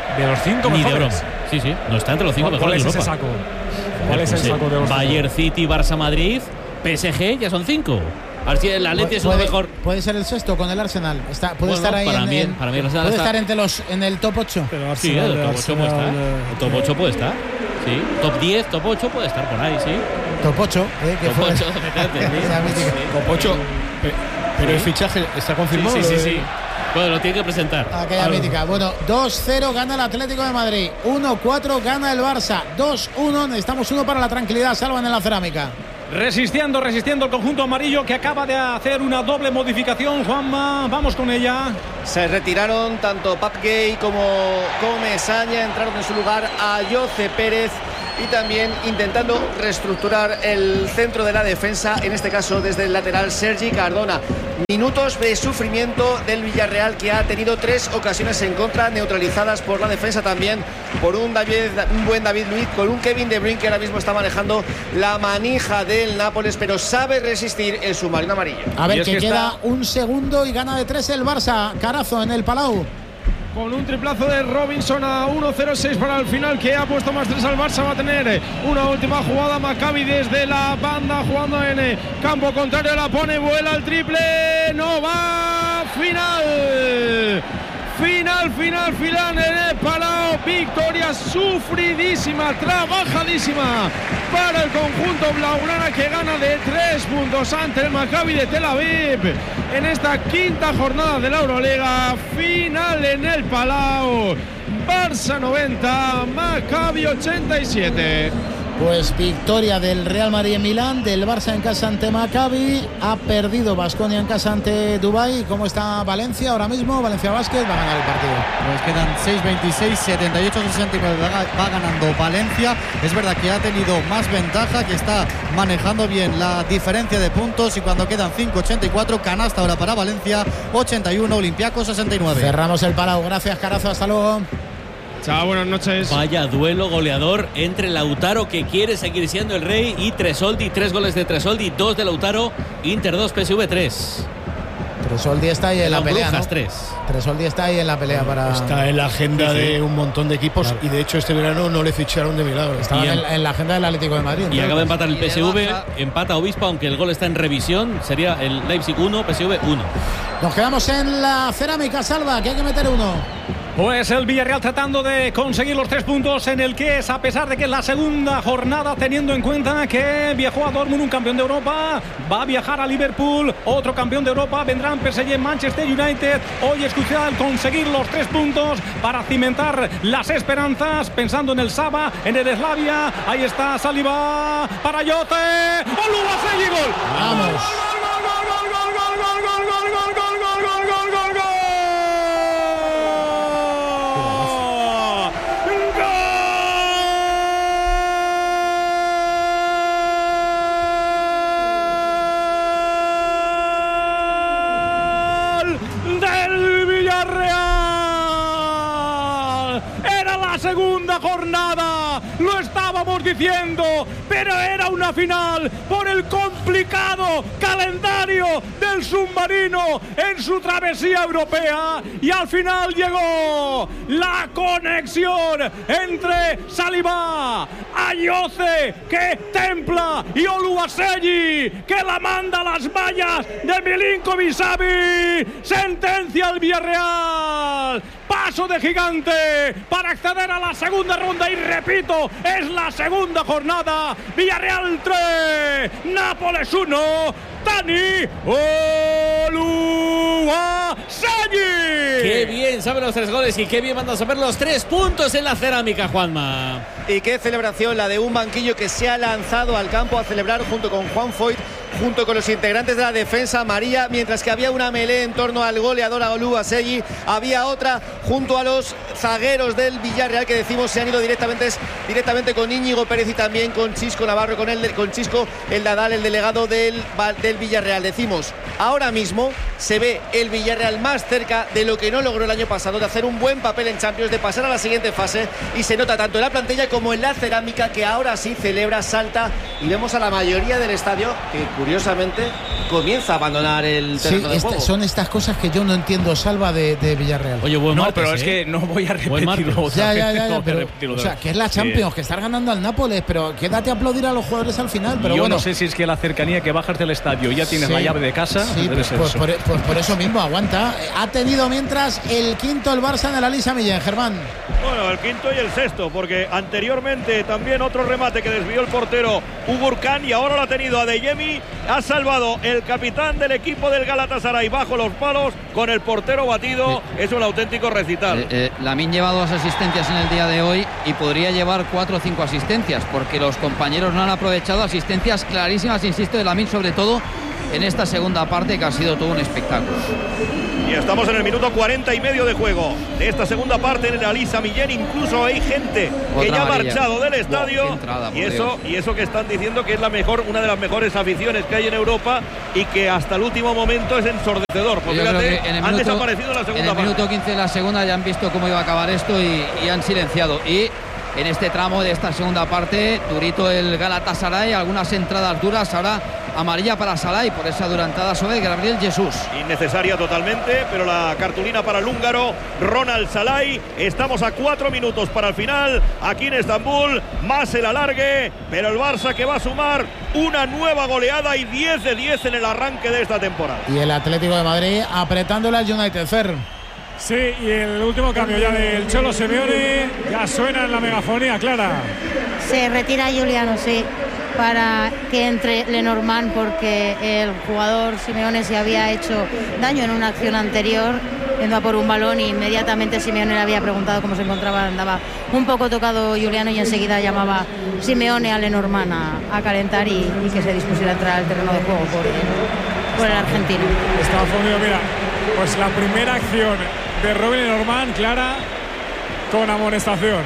De los 5 Ni mejores. de broma. Sí, no está entre los 5 mejores de Europa. ¿Cuál es ese saco de los Bayern, City, Barça, Madrid, PSG, ya son 5. A ver si el Atleti es lo mejor. Puede ser el sexto con el Arsenal. Puede estar ahí para mí el Arsenal puede estar en el top 8. Sí, el top 8 puede estar. El top 8 puede estar. Sí. Top 10, top 8 puede estar por ahí, sí. Top 8, que top 8, Top 8. Pero el fichaje está confirmado. Sí. Bueno, lo tiene que presentar. Aquella mítica. Bueno, 2-0 gana el Atlético de Madrid. 1-4 gana el Barça. 2-1. Necesitamos uno para la tranquilidad. Salvan en la cerámica. Resistiendo el conjunto amarillo que acaba de hacer una doble modificación. Juanma, vamos con ella. Se retiraron tanto Pape Gueye como Comesaña. Entraron en su lugar a Ayoce Pérez. Y también intentando reestructurar el centro de la defensa, en este caso desde el lateral Sergi Cardona. Minutos de sufrimiento del Villarreal, que ha tenido 3 ocasiones en contra, neutralizadas por la defensa también, por un buen David Luiz, con un Kevin De Bruyne que ahora mismo está manejando la manija del Nápoles, pero sabe resistir el submarino amarillo. A ver, que queda un segundo y gana de 3 el Barça. Carazo en el Palau. Con un triplazo de Robinson a 1-0-6 para el final, que ha puesto más 3 al Barça. Va a tener una última jugada. Maccabi desde la banda, jugando en campo contrario, la pone, vuela al triple, no va, final en el Palau. Victoria sufridísima, trabajadísima para el conjunto blaugrana, que gana de 3 puntos ante el Maccabi de Tel Aviv en esta quinta jornada de la Euroliga. Final en el Palau. Barça 90, Maccabi 87. Pues victoria del Real Madrid en Milán, del Barça en casa ante Maccabi. Ha perdido Baskonia en casa ante Dubái. ¿Cómo está Valencia ahora mismo? Valencia Basket va a ganar el partido. Pues quedan 6-26, 78-69. Va ganando Valencia. Es verdad que ha tenido más ventaja, que está manejando bien la diferencia de puntos. Y cuando quedan 5-84, canasta ahora para Valencia, 81, Olympiacos 69. Cerramos el Palau. Gracias, Carazo. Hasta luego. Chao, buenas noches. Vaya duelo goleador entre Lautaro, que quiere seguir siendo el rey, y Tresoldi. 3 goles de Tresoldi, 2 de Lautaro. Inter 2, PSV 3. Tresoldi está ahí en la pelea, ¿no? 3. Tresoldi está ahí en la pelea para... Está en la agenda de un montón de equipos, claro. Y de hecho este verano no le ficharon de milagro. Estaba en la agenda del Atlético de Madrid. Y acaba de empatar el PSV, empata Obispo, aunque el gol está en revisión. Sería el Leipzig 1, PSV 1. Nos quedamos en la cerámica, Salva, que hay que meter uno. Pues el Villarreal tratando de conseguir los 3 puntos en el que es, a pesar de que es la segunda jornada, teniendo en cuenta que viajó a Dortmund un campeón de Europa, va a viajar a Liverpool, otro campeón de Europa, vendrán PSG, Manchester United. Hoy es crucial conseguir los 3 puntos para cimentar las esperanzas, pensando en el Saba, en el Slavia. Ahí está Saliba para Ayoce. ¡Oluwaseyi, gol! ¡Vamos! Segunda jornada, lo estábamos diciendo, pero era una final por el complicado calendario del submarino en su travesía europea, y al final llegó la conexión entre Saliba, Ayoce, que templa, y Oluwaseyi, que la manda a las mallas de Milinkovic-Savic. Sentencia al Villarreal, paso de gigante para acceder a la segunda ronda, y repito, es la segunda jornada. Villarreal 3, Nápoles 1, Dani Oluwaseyi. Qué bien saben los 3 goles y qué bien mandan a saber los 3 puntos en la cerámica, Juanma. Y qué celebración la de un banquillo que se ha lanzado al campo a celebrar junto con Juan Foyt, junto con los integrantes de la defensa amarilla, mientras que había una melee en torno al goleador Oluwaseyi, había otra junto a los zagueros del Villarreal, que decimos se han ido directamente con Íñigo Pérez y también con Chisco Navarro, con Chisco el Nadal, el delegado del Villarreal. Decimos, ahora mismo se ve el Villarreal más cerca de lo que no logró el año pasado, de hacer un buen papel en Champions, de pasar a la siguiente fase, y se nota tanto en la plantilla como en la cerámica, que ahora sí celebra, salta, y vemos a la mayoría del estadio que curiosamente comienza a abandonar el terreno de juego. Son estas cosas que yo no entiendo, Salva, de Villarreal. Oye, buen martes, pero es que no voy a repetirlo otra vez. Ya, pero, o sea, que es la Champions, que estás ganando al Nápoles, pero quédate a aplaudir a los jugadores al final. Pero yo no sé si es que la cercanía, que bajas del estadio y ya tienes la llave de casa. Sí, pues por eso mismo, aguanta. Ha tenido mientras el quinto el Barça en el Elisa Millén, Germán. Bueno, el quinto y el sexto, porque anteriormente también otro remate que desvió el portero Ugurkan, y ahora lo ha tenido Adeyemi. Ha salvado el capitán del equipo del Galatasaray bajo los palos con el portero batido. Es un auténtico recital. Lamine lleva 2 asistencias en el día de hoy y podría llevar 4 o 5 asistencias, porque los compañeros no han aprovechado asistencias clarísimas, insisto, de Lamine, sobre todo en esta segunda parte, que ha sido todo un espectáculo. Y estamos en el minuto 40 y medio de juego de esta segunda parte en el Elisa Millén. Incluso hay gente que ya ha marchado del estadio. Entrada, y eso que están diciendo que es una de las mejores aficiones que hay en Europa, y que hasta el último momento es ensordecedor. Pues fíjate, han desaparecido en la segunda parte. En el minuto 15 de la segunda ya han visto cómo iba a acabar esto y han silenciado. Y en este tramo de esta segunda parte, durito el Galatasaray, algunas entradas duras. Ahora amarilla para Salai por esa durantada sobre Gabriel Jesús. Innecesaria totalmente, pero la cartulina para el húngaro Ronald Salai. Estamos a 4 minutos para el final aquí en Estambul, más el alargue, pero el Barça que va a sumar una nueva goleada y 10 de 10 en el arranque de esta temporada. Y el Atlético de Madrid apretándole al United, Fer. Sí, y el último cambio ya del Cholo Simeone, ya suena en la megafonía, Clara. Se retira Juliano, sí, para que entre Lenormand, porque el jugador Simeone se había hecho daño en una acción anterior, yendo a por un balón, y inmediatamente Simeone le había preguntado cómo se encontraba. Andaba un poco tocado Juliano, y enseguida llamaba Simeone a Lenormand a calentar y que se dispusiera a entrar al terreno de juego por el argentino. Estaba fundido, mira, pues la primera acción de Robin Lenormand, Clara, con amonestación.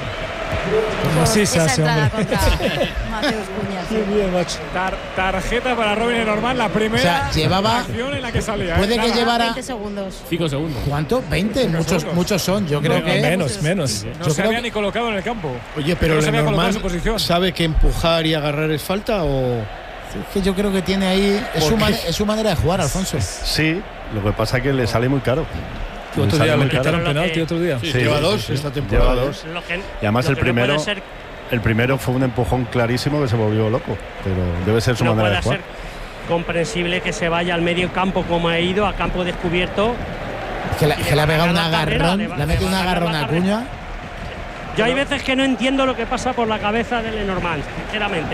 Así se hace, hombre. Contra Mateus Cunha. Qué bien, macho. Tarjeta para Robin Lenormand, la primera acción en la que salía. Puede que llevara 20 segundos. 5 segundos. ¿Cuánto? 20. Muchos son. Yo creo que menos. No se había ni colocado en el campo. Oye, pero Lenormand sabe que empujar y agarrar es falta, o es que yo creo que tiene ahí es su manera de jugar, Alfonso. Sí, lo que pasa es que le sale muy caro. Otro día le quitaron penalti, otro día. Sí, lleva 2 esta temporada. Lleva 2. Y además el primero fue un empujón clarísimo que se volvió loco, pero debe ser su manera de jugar. Puede ser comprensible que se vaya al medio campo como ha ido, a campo descubierto. Que le ha pegado un agarrón, le ha metido un agarrón a Cunha. Yo hay veces que no entiendo lo que pasa por la cabeza de Lenormand, sinceramente,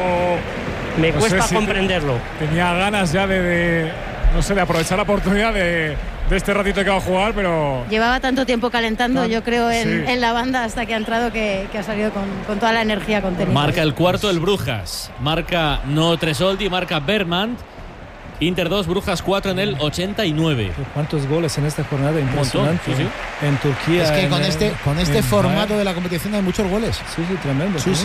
no me cuesta comprenderlo. Tenía ganas ya de aprovechar la oportunidad de este ratito que va a jugar, pero llevaba tanto tiempo calentando, yo creo, en la banda, hasta que ha entrado, que ha salido con toda la energía contenida. Marca el cuarto el Brujas, marca no Tresoldi, marca Bergman. Inter 2, Brujas 4 en el 89. ¿Cuántos goles en esta jornada? Impresionante. Sí. En Turquía. Es que con este formato de la competición hay muchos goles. Sí, tremendo. Sí.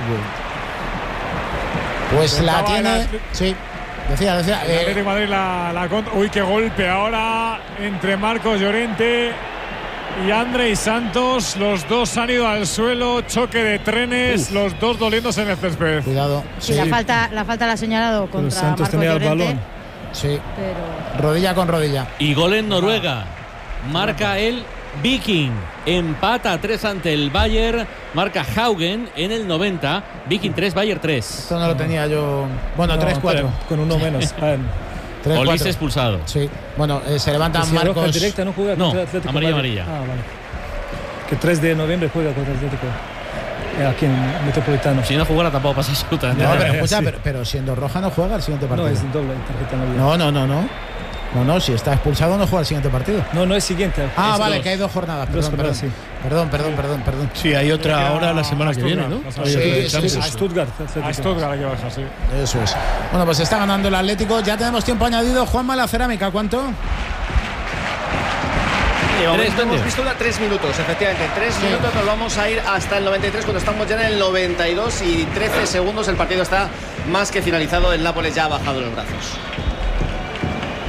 Pues la tiene. Sí. Decía. Atlético de Madrid la contra. Uy, qué golpe ahora entre Marcos Llorente y Andrei Santos. Los dos han ido al suelo, choque de trenes, los dos doliéndose en el césped. Cuidado. Sí. La falta la ha señalado contra Santos Marcos tenía Llorente. el balón. Sí. Pero rodilla con rodilla. Y gol en Noruega. Marca el Viking. Empata 3 ante el Bayern. Marca Haugen en el 90. Viking 3, Bayern 3. Esto no lo tenía yo. Bueno, 3-4. Con uno menos. Olise expulsado. Sí. Bueno, se levantan si Marcos. Roja directa no juega contra Atlético. Amarilla. Ah, vale. Que 3 de noviembre juega contra Atlético. Aquí en Metropolitano. Si no jugara tampoco pasa absolutamente. No, pero escucha, pero siendo roja no juega el siguiente partido. No, es doble tarjeta amarilla. No, si está expulsado no juega el siguiente partido. No es siguiente. Ah, vale, que hay 2 jornadas. Perdón. Sí, hay otra ahora la semana que viene, ¿no? Sí, a Stuttgart. A Stuttgart hay que bajar, sí. Eso es. Bueno, pues está ganando el Atlético. Ya tenemos tiempo añadido. Juanma, la cerámica, ¿cuánto? Hemos visto 3 minutos, efectivamente. 3 minutos, nos vamos a ir hasta el 93, cuando estamos ya en el 92 y 13 segundos. El partido está más que finalizado. El Nápoles ya ha bajado los brazos.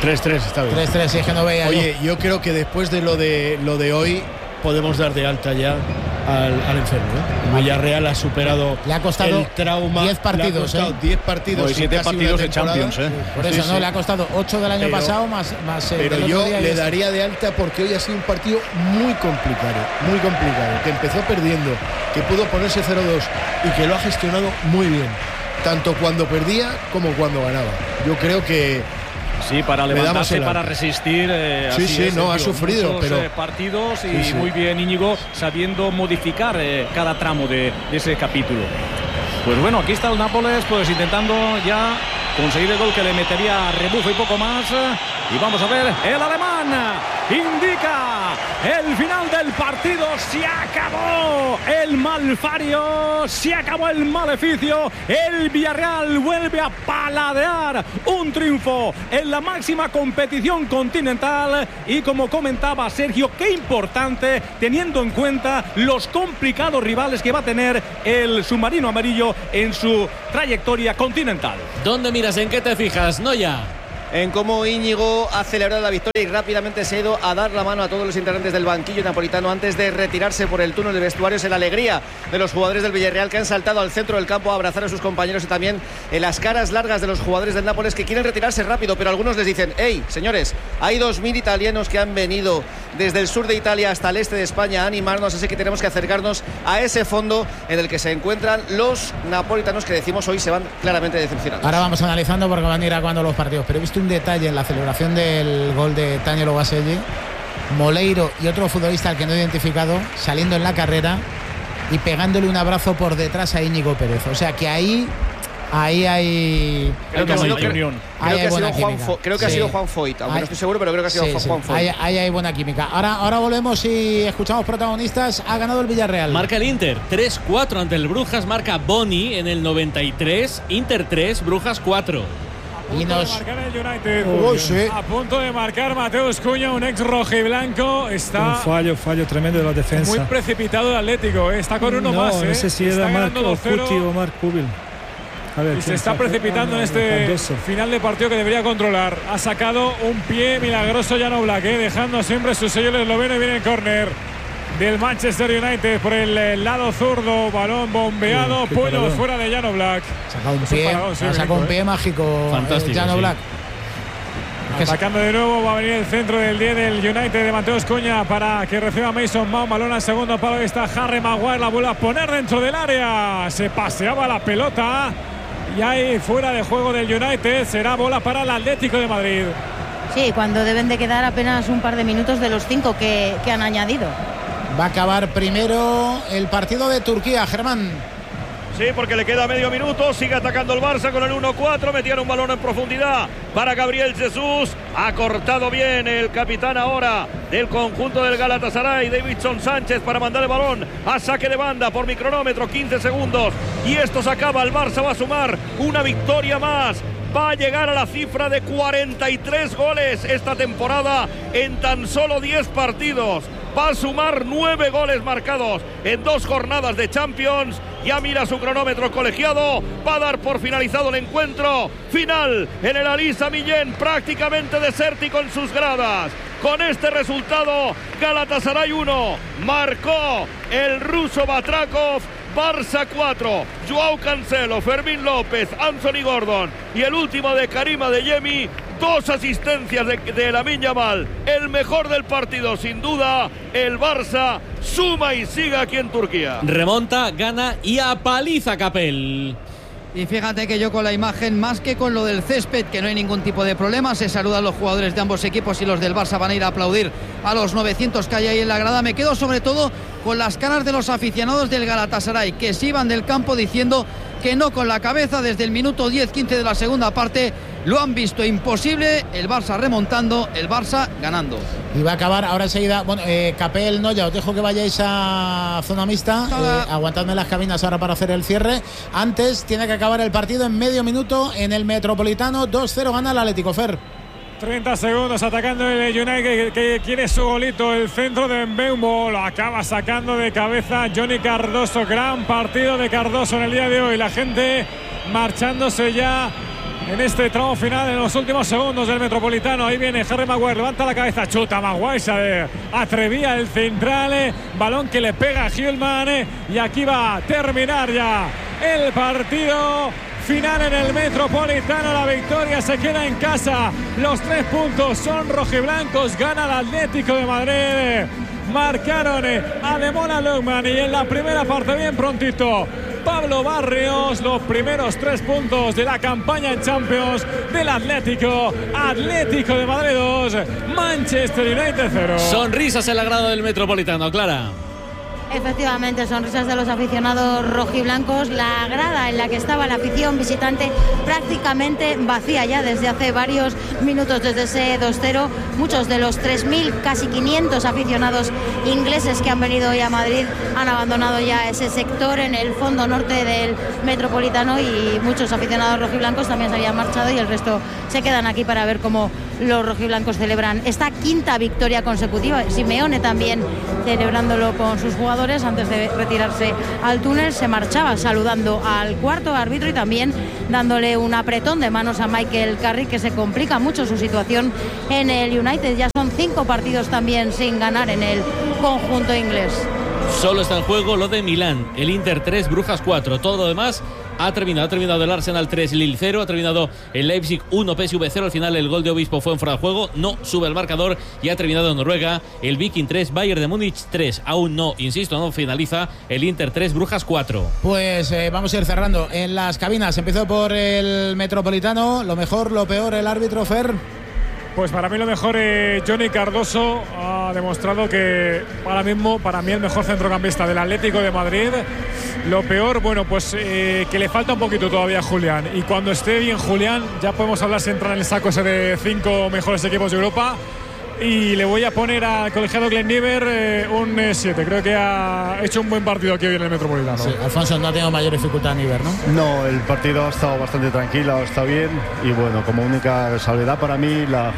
3-3 está bien. 3-3, si es que no veía. Oye, yo creo que después de lo de hoy podemos dar de alta ya al enfermo, ¿no? Villarreal ha superado le ha costado el trauma. 10 partidos, le ha costado 10 partidos y 7 partidos de Champions, Por eso, le ha costado 8 del año pasado más pero yo le daría de alta porque hoy ha sido un partido muy complicado, que empezó perdiendo, que pudo ponerse 0-2 y que lo ha gestionado muy bien, tanto cuando perdía como cuando ganaba. Yo creo que sí, para levantarse, para resistir. Ha sufrido, pero partidos y muy bien Íñigo, sabiendo modificar cada tramo de ese capítulo. Pues bueno, aquí está el Nápoles, pues intentando ya conseguir el gol que le metería a rebufo y poco más. Y vamos a ver, el alemán indica el final del partido. Se acabó el malfario, se acabó el maleficio. El Villarreal vuelve a paladear un triunfo en la máxima competición continental. Y como comentaba Sergio, qué importante teniendo en cuenta los complicados rivales que va a tener el submarino amarillo en su trayectoria continental. ¿Dónde miras? ¿En qué te fijas? Noya. En cómo Íñigo ha celebrado la victoria y rápidamente se ha ido a dar la mano a todos los integrantes del banquillo napolitano antes de retirarse por el túnel de vestuarios. En la alegría de los jugadores del Villarreal, que han saltado al centro del campo a abrazar a sus compañeros, y también en las caras largas de los jugadores del Nápoles, que quieren retirarse rápido, pero algunos les dicen: hey, señores, hay 2.000 italianos que han venido desde el sur de Italia hasta el este de España a animarnos, así que tenemos que acercarnos a ese fondo en el que se encuentran los napolitanos, que decimos hoy se van claramente decepcionados. Ahora vamos analizando porque van a ir acabando los partidos, pero he visto un detalle en la celebración del gol de Taniolo Baselli. Moleiro y otro futbolista al que no he identificado saliendo en la carrera y pegándole un abrazo por detrás a Íñigo Pérez. O sea que ahí hay creo que ha sido Juan Foyt, aunque no estoy seguro, pero creo que ha sido Juan Foyt. Ahí hay buena química. Ahora volvemos y escuchamos protagonistas. Ha ganado el Villarreal. Marca el Inter 3-4 ante el Brujas. Marca Boni en el 93. Inter 3, Brujas 4. Y nos marcar el United. A punto de marcar Mateus Cunha, un ex rojiblanco. Está un fallo tremendo de la defensa. Muy precipitado el Atlético. Está con uno más. No sé si era Marc Cuti o Marc Kubil. Y se está precipitando en este final de partido que debería controlar. Ha sacado un pie milagroso Jan Oblak, dejando siempre su sello el esloveno, y viene el córner del Manchester United por el lado zurdo. Balón bombeado, puño fuera de Jan Oblak. Ha sacado un pie mágico. Fantástico, Jan Oblak. Atacando de nuevo, va a venir el centro del 10 del United de Mateus Cunha para que reciba Mason Mount. Balón al segundo palo. Ahí está Harry Maguire, la vuelve a poner dentro del área. Se paseaba la pelota y ahí fuera de juego del United. Será bola para el Atlético de Madrid. Sí, cuando deben de quedar apenas un par de minutos de los 5 que han añadido. Va a acabar primero el partido de Turquía, Germán. Sí, porque le queda medio minuto. Sigue atacando el Barça con el 1-4. Metían un balón en profundidad para Gabriel Jesús. Ha cortado bien el capitán ahora del conjunto del Galatasaray, Davinson Sánchez, para mandar el balón a saque de banda por mi cronómetro. 15 segundos. Y esto se acaba. El Barça va a sumar una victoria más. Va a llegar a la cifra de 43 goles esta temporada en tan solo 10 partidos. Va a sumar 9 goles marcados en 2 jornadas de Champions. Ya mira su cronómetro colegiado. Va a dar por finalizado el encuentro. Final en el Ali Sami Yen, prácticamente desértico en sus gradas. Con este resultado, Galatasaray 1, marcó el ruso Batrakov. Barça 4, Joao Cancelo, Fermín López, Anthony Gordon y el último de Karim Adeyemi. 2 asistencias de Lamine Yamal. El mejor del partido, sin duda. El Barça suma y sigue aquí en Turquía. Remonta, gana y apaliza Capel. Y fíjate que yo con la imagen, más que con lo del césped, que no hay ningún tipo de problema, se saludan los jugadores de ambos equipos y los del Barça van a ir a aplaudir a los 900 que hay ahí en la grada. Me quedo sobre todo con las caras de los aficionados del Galatasaray, que se iban del campo diciendo que no con la cabeza. Desde el minuto 10-15 de la segunda parte lo han visto imposible, el Barça remontando, el Barça ganando. Y va a acabar ahora enseguida. Bueno, Capel, Noya, os dejo que vayáis a zona mixta. Aguantadme las cabinas ahora para hacer el cierre. Antes tiene que acabar el partido en medio minuto en el Metropolitano. 2-0 gana el Atlético, Fer. 30 segundos atacando el United, que quiere su golito. El centro de Mbeumo lo acaba sacando de cabeza Johnny Cardoso. Gran partido de Cardoso en el día de hoy. La gente marchándose ya en este tramo final, en los últimos segundos del Metropolitano. Ahí viene Harry Maguire, levanta la cabeza, chuta Maguire, se atrevía el central, balón que le pega a Hillman, y aquí va a terminar ya el partido final en el Metropolitano. La victoria se queda en casa, los 3 puntos son rojiblancos, gana el Atlético de Madrid. Marcaron a Demola Lookman, y en la primera parte, bien prontito, Pablo Barrios, los primeros 3 puntos de la campaña en Champions del Atlético de Madrid 2, Manchester United 0. Sonrisas en el grado del Metropolitano, Clara. Efectivamente, sonrisas de los aficionados rojiblancos. La grada en la que estaba la afición visitante prácticamente vacía ya desde hace varios minutos, desde ese 2-0. Muchos de los 3.000, casi 500 aficionados ingleses que han venido hoy a Madrid han abandonado ya ese sector en el fondo norte del Metropolitano, y muchos aficionados rojiblancos también se habían marchado, y el resto se quedan aquí para ver cómo los rojiblancos celebran esta 5ª victoria consecutiva. Simeone también celebrándolo con sus jugadores. Antes de retirarse al túnel se marchaba saludando al cuarto árbitro y también dándole un apretón de manos a Michael Carrick, que se complica mucho su situación en el United. Ya son 5 partidos también sin ganar en el conjunto inglés. Solo está en juego lo de Milán, el Inter 3, Brujas 4. Todo lo demás ha terminado el Arsenal 3, Lille 0, ha terminado el Leipzig 1, PSV 0. Al final el gol de Obispo fue en fuera de juego, no sube el marcador, y ha terminado en Noruega el Viking 3, Bayern de Múnich 3. Aún no, insisto, no finaliza el Inter 3, Brujas 4. Pues vamos a ir cerrando en las cabinas. Empezó por el Metropolitano. Lo mejor, lo peor, el árbitro, Fer. Pues para mí lo mejor, Johnny Cardoso ha demostrado que para mí el mejor centrocampista del Atlético de Madrid. Lo peor, bueno, pues que le falta un poquito todavía a Julián, y cuando esté bien Julián ya podemos hablar si entra en el saco ese de 5 mejores equipos de Europa. Y le voy a poner al colegiado Glenn Niver un 7. Creo que ha hecho un buen partido aquí hoy en el Metropolitano. Sí, Alfonso, no ha tenido mayor dificultad Niver, ¿no? No, el partido ha estado bastante tranquilo, está bien. Y bueno, como única salvedad para mí, la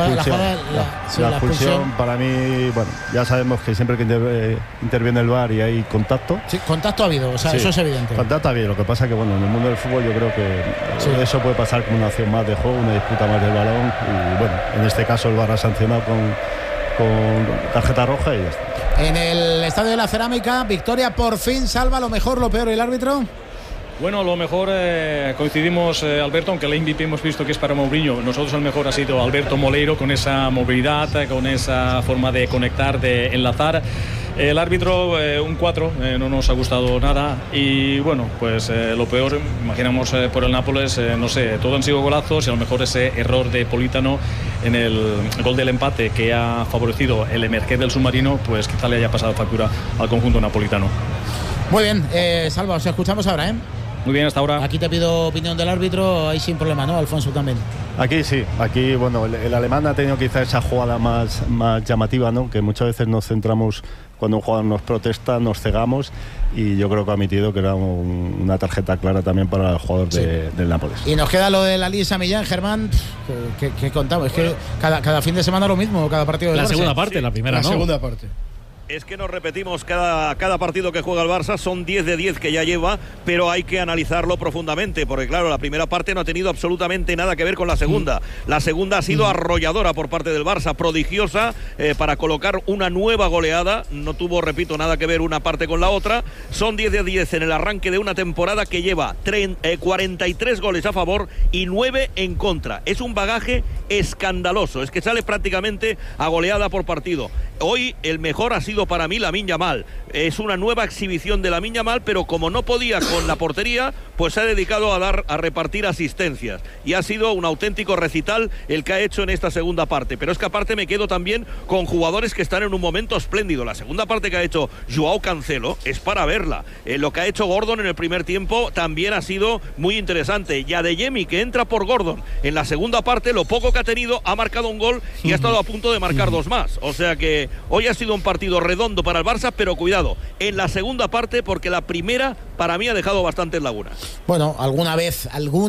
expulsión para mí, bueno, ya sabemos que siempre que interviene el VAR y hay contacto. Sí, contacto ha habido, o sea, sí, eso es evidente. Contacto ha habido, lo que pasa que bueno, en el mundo del fútbol yo creo que eso puede pasar como una acción más de juego, una disputa más del balón, y bueno, en este caso el VAR ha sancionado con tarjeta roja y ya está. En el Estadio de la Cerámica, victoria por fin. Salva, lo mejor, lo peor, el árbitro. Bueno, lo mejor coincidimos, Alberto, aunque el MVP hemos visto que es para Mourinho. Nosotros el mejor ha sido Alberto Moleiro, con esa movilidad, con esa forma de conectar, de enlazar. El árbitro, un 4, no nos ha gustado nada. Y bueno, pues lo peor, imaginamos por el Nápoles, no sé, todo han sido golazos, y a lo mejor ese error de Politano en el gol del empate que ha favorecido el emerger del submarino, pues quizá le haya pasado factura al conjunto napolitano. Muy bien, Salva, os escuchamos ahora, ¿eh? Muy bien, hasta ahora. Aquí te pido opinión del árbitro, ahí sin problema, ¿no? Alfonso también. Aquí sí, aquí bueno, el alemán ha tenido quizá esa jugada más llamativa, ¿no? Que muchas veces nos centramos, cuando un jugador nos protesta, nos cegamos, y yo creo que ha admitido que era una tarjeta clara también para el jugador del Nápoles. Y nos queda lo de la Lisa Millán, Germán, que contamos, es que cada fin de semana lo mismo, cada partido del La Barça. Segunda parte, sí, la primera la no. Segunda parte. Es que nos repetimos cada partido que juega el Barça, son 10 de 10 que ya lleva, pero hay que analizarlo profundamente, porque claro, la primera parte no ha tenido absolutamente nada que ver con la segunda. La segunda ha sido arrolladora por parte del Barça, prodigiosa, para colocar una nueva goleada. No tuvo, repito, nada que ver una parte con la otra. Son 10 de 10 en el arranque de una temporada que lleva 43 goles a favor y 9 en contra. Es un bagaje escandaloso, es que sale prácticamente a goleada por partido. Hoy el mejor ha sido para mí Lamine Yamal. Es una nueva exhibición de Lamine Yamal, pero como no podía con la portería, pues se ha dedicado a repartir asistencias, y ha sido un auténtico recital el que ha hecho en esta segunda parte. Pero es que aparte me quedo también con jugadores que están en un momento espléndido. La segunda parte que ha hecho Joao Cancelo es para verla. Lo que ha hecho Gordon en el primer tiempo también ha sido muy interesante. Y Adeyemi, que entra por Gordon en la segunda parte, lo poco que ha tenido, ha marcado un gol y ha estado a punto de marcar 2 más. O sea que hoy ha sido un partido redondo para el Barça, pero cuidado en la segunda parte, porque la primera para mí ha dejado bastantes lagunas. Bueno, alguna vez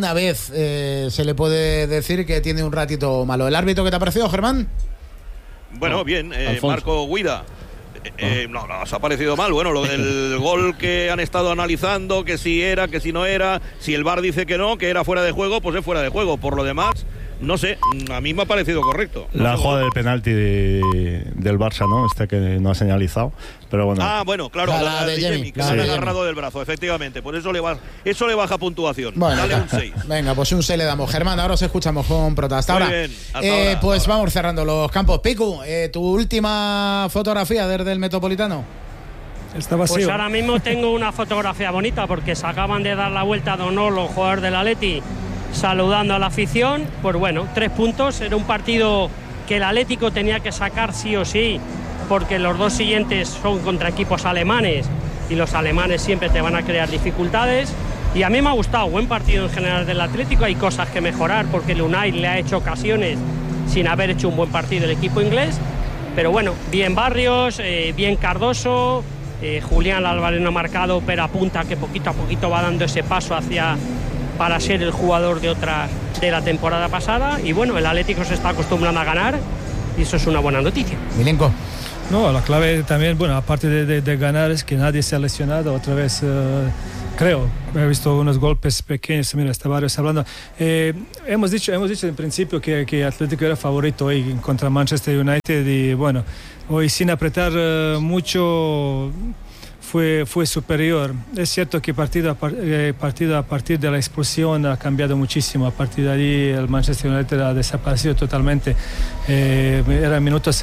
se le puede decir que tiene un ratito malo. ¿El árbitro qué te ha parecido, Germán? Bueno, bien, Marco Guida. No, os ha parecido mal. Bueno, lo del gol que han estado analizando, que si era, que si no era, si el VAR dice que no, que era fuera de juego, pues es fuera de juego. Por lo demás, no sé, a mí me ha parecido correcto. La jugada del penalti del Barça, ¿no? Que no ha señalizado, pero bueno. Bueno, claro, la de Jamie, que se ha agarrado del brazo, efectivamente. Por eso eso le baja puntuación. Bueno, dale un 6. Venga, pues un 6 le damos. Germán, ahora os escuchamos con Prota. Hasta ahora. Bien, hasta pues vamos cerrando los campos. Piku, tu última fotografía desde el Metropolitano. Está vacío. Pues ahora mismo tengo una fotografía bonita porque se acaban de dar la vuelta de honor los jugadores del Atleti saludando a la afición. Pues bueno, 3 puntos. Era un partido que el Atlético tenía que sacar sí o sí, porque los 2 siguientes son contra equipos alemanes y los alemanes siempre te van a crear dificultades. Y a mí me ha gustado, buen partido en general del Atlético. Hay cosas que mejorar porque el Unai le ha hecho ocasiones sin haber hecho un buen partido el equipo inglés. Pero bueno, bien Barrios, bien Cardoso, Julián Álvarez no ha marcado, pero apunta que poquito a poquito va dando ese paso para ser el jugador de la temporada pasada. Y bueno, el Atlético se está acostumbrando a ganar y eso es una buena noticia. Milenko. No, la clave también, bueno, aparte de ganar, es que nadie se ha lesionado otra vez. Creo, he visto unos golpes pequeños, mira, está Barrios hablando. Hemos dicho en principio que Atlético era favorito hoy contra Manchester United y bueno, hoy sin apretar mucho fue superior. Es cierto que partido a partir de la expulsión ha cambiado muchísimo. A partir de allí el Manchester United ha desaparecido totalmente. Era el minuto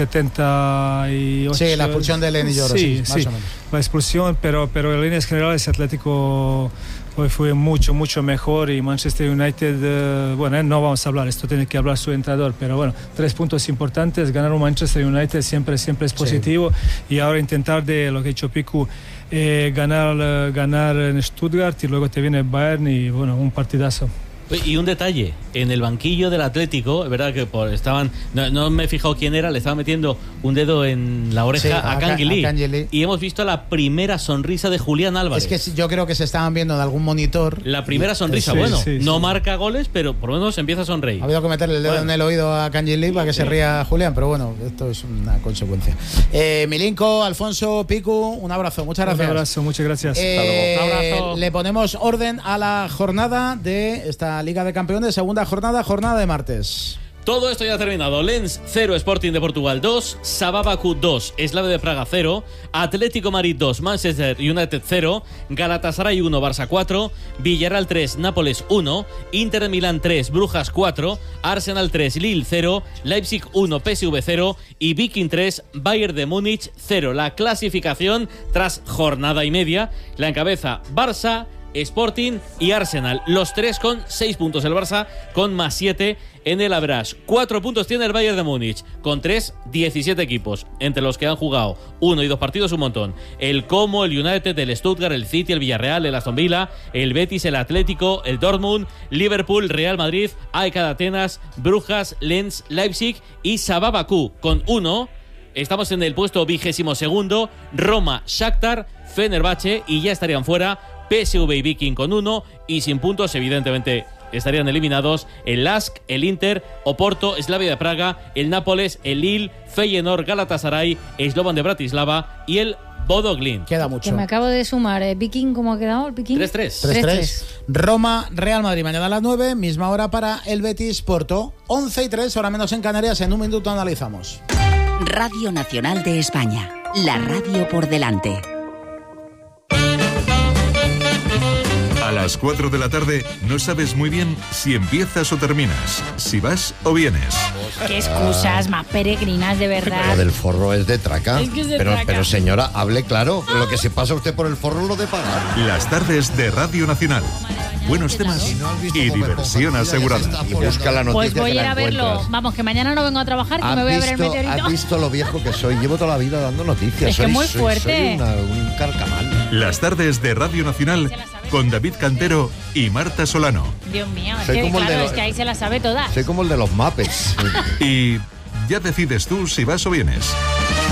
78. Sí, la expulsión de Lenny Yoro, sí, más o menos. La expulsión, pero en líneas generales Atlético hoy fue mucho mejor y Manchester United, bueno, no vamos a hablar, esto tiene que hablar su entrenador, pero bueno, 3 puntos importantes, ganar un Manchester United siempre es positivo, sí. Y ahora intentar de lo que ha hecho Piku, ganar en Stuttgart y luego te viene Bayern y bueno, un partidazo. Y un detalle, en el banquillo del Atlético, es verdad que no me he fijado quién era, le estaba metiendo un dedo en la oreja a Kangeli, y hemos visto la primera sonrisa de Julián Álvarez. Es que yo creo que se estaban viendo en algún monitor. La primera sonrisa, no marca goles, pero por lo menos empieza a sonreír. Ha habido que meterle el dedo en el oído a Kangeli para que se ría Julián, pero bueno, esto es una consecuencia. Milinko, Alfonso, Piku, un abrazo, muchas gracias. Un abrazo, muchas gracias. Un abrazo. Le ponemos orden a la jornada de esta Liga de Campeones, segunda jornada de martes. Todo esto ya ha terminado. Lens 0, Sporting de Portugal 2, Sabah Bakú 2, Slavia de Praga 0, Atlético Madrid 2, Manchester United 0, Galatasaray 1, Barça 4, Villarreal 3, Nápoles 1, Inter de Milán 3, Brujas 4, Arsenal 3, Lille 0, Leipzig 1, PSV 0 y Viking 3, Bayern de Múnich 0. La clasificación tras jornada y media la encabeza Barça, Sporting y Arsenal, los 3 con 6 puntos, el Barça con más 7 en el average. 4 puntos tiene el Bayern de Múnich, con 17 equipos, entre los que han jugado 1 y 2 partidos un montón. El Como, el United, el Stuttgart, el City, el Villarreal, el Aston Villa, el Betis, el Atlético, el Dortmund, Liverpool, Real Madrid, AEK de Atenas, Brujas, Lens, Leipzig y Sabah Bakú, con 1. Estamos en el puesto 22º, Roma, Shakhtar, Fenerbahce y ya estarían fuera PSV y Viking con 1 y sin puntos, evidentemente estarían eliminados el LASK, el Inter, Oporto, Slavia de Praga, el Nápoles, el Lille, Feyenoord, Galatasaray, Slovan de Bratislava y el Bodo Glimt. Queda mucho. Que me acabo de sumar. Viking, ¿cómo ha quedado el Viking? 3-3. 3-3. Roma, Real Madrid, mañana a las 9, misma hora para el Betis Porto. 11:03, hora menos en Canarias. En un minuto analizamos. Radio Nacional de España. La radio por delante. A las 4 de la tarde no sabes muy bien si empiezas o terminas, si vas o vienes. Qué excusas más peregrinas, de verdad. Lo del forro es de traca. Es que es de traca. Pero señora, hable claro. Lo que se pasa usted por el forro lo de pagar. Las tardes de Radio Nacional. Buenos temas y diversión asegurada. Y busca la noticia. Pues voy a ir a verlo. encuentras. Vamos, que mañana no vengo a trabajar, que me voy a ver el meteorito. ¿Has visto lo viejo que soy? Llevo toda la vida dando noticias. Es que muy fuerte. Soy un carcamal. Las tardes de Radio Nacional con David Cantero y Marta Solano. Dios mío, es Soy que, como el claro, de es que ahí se las sabe todas. Soy como el de los Muppets. Y ya decides tú si vas o vienes.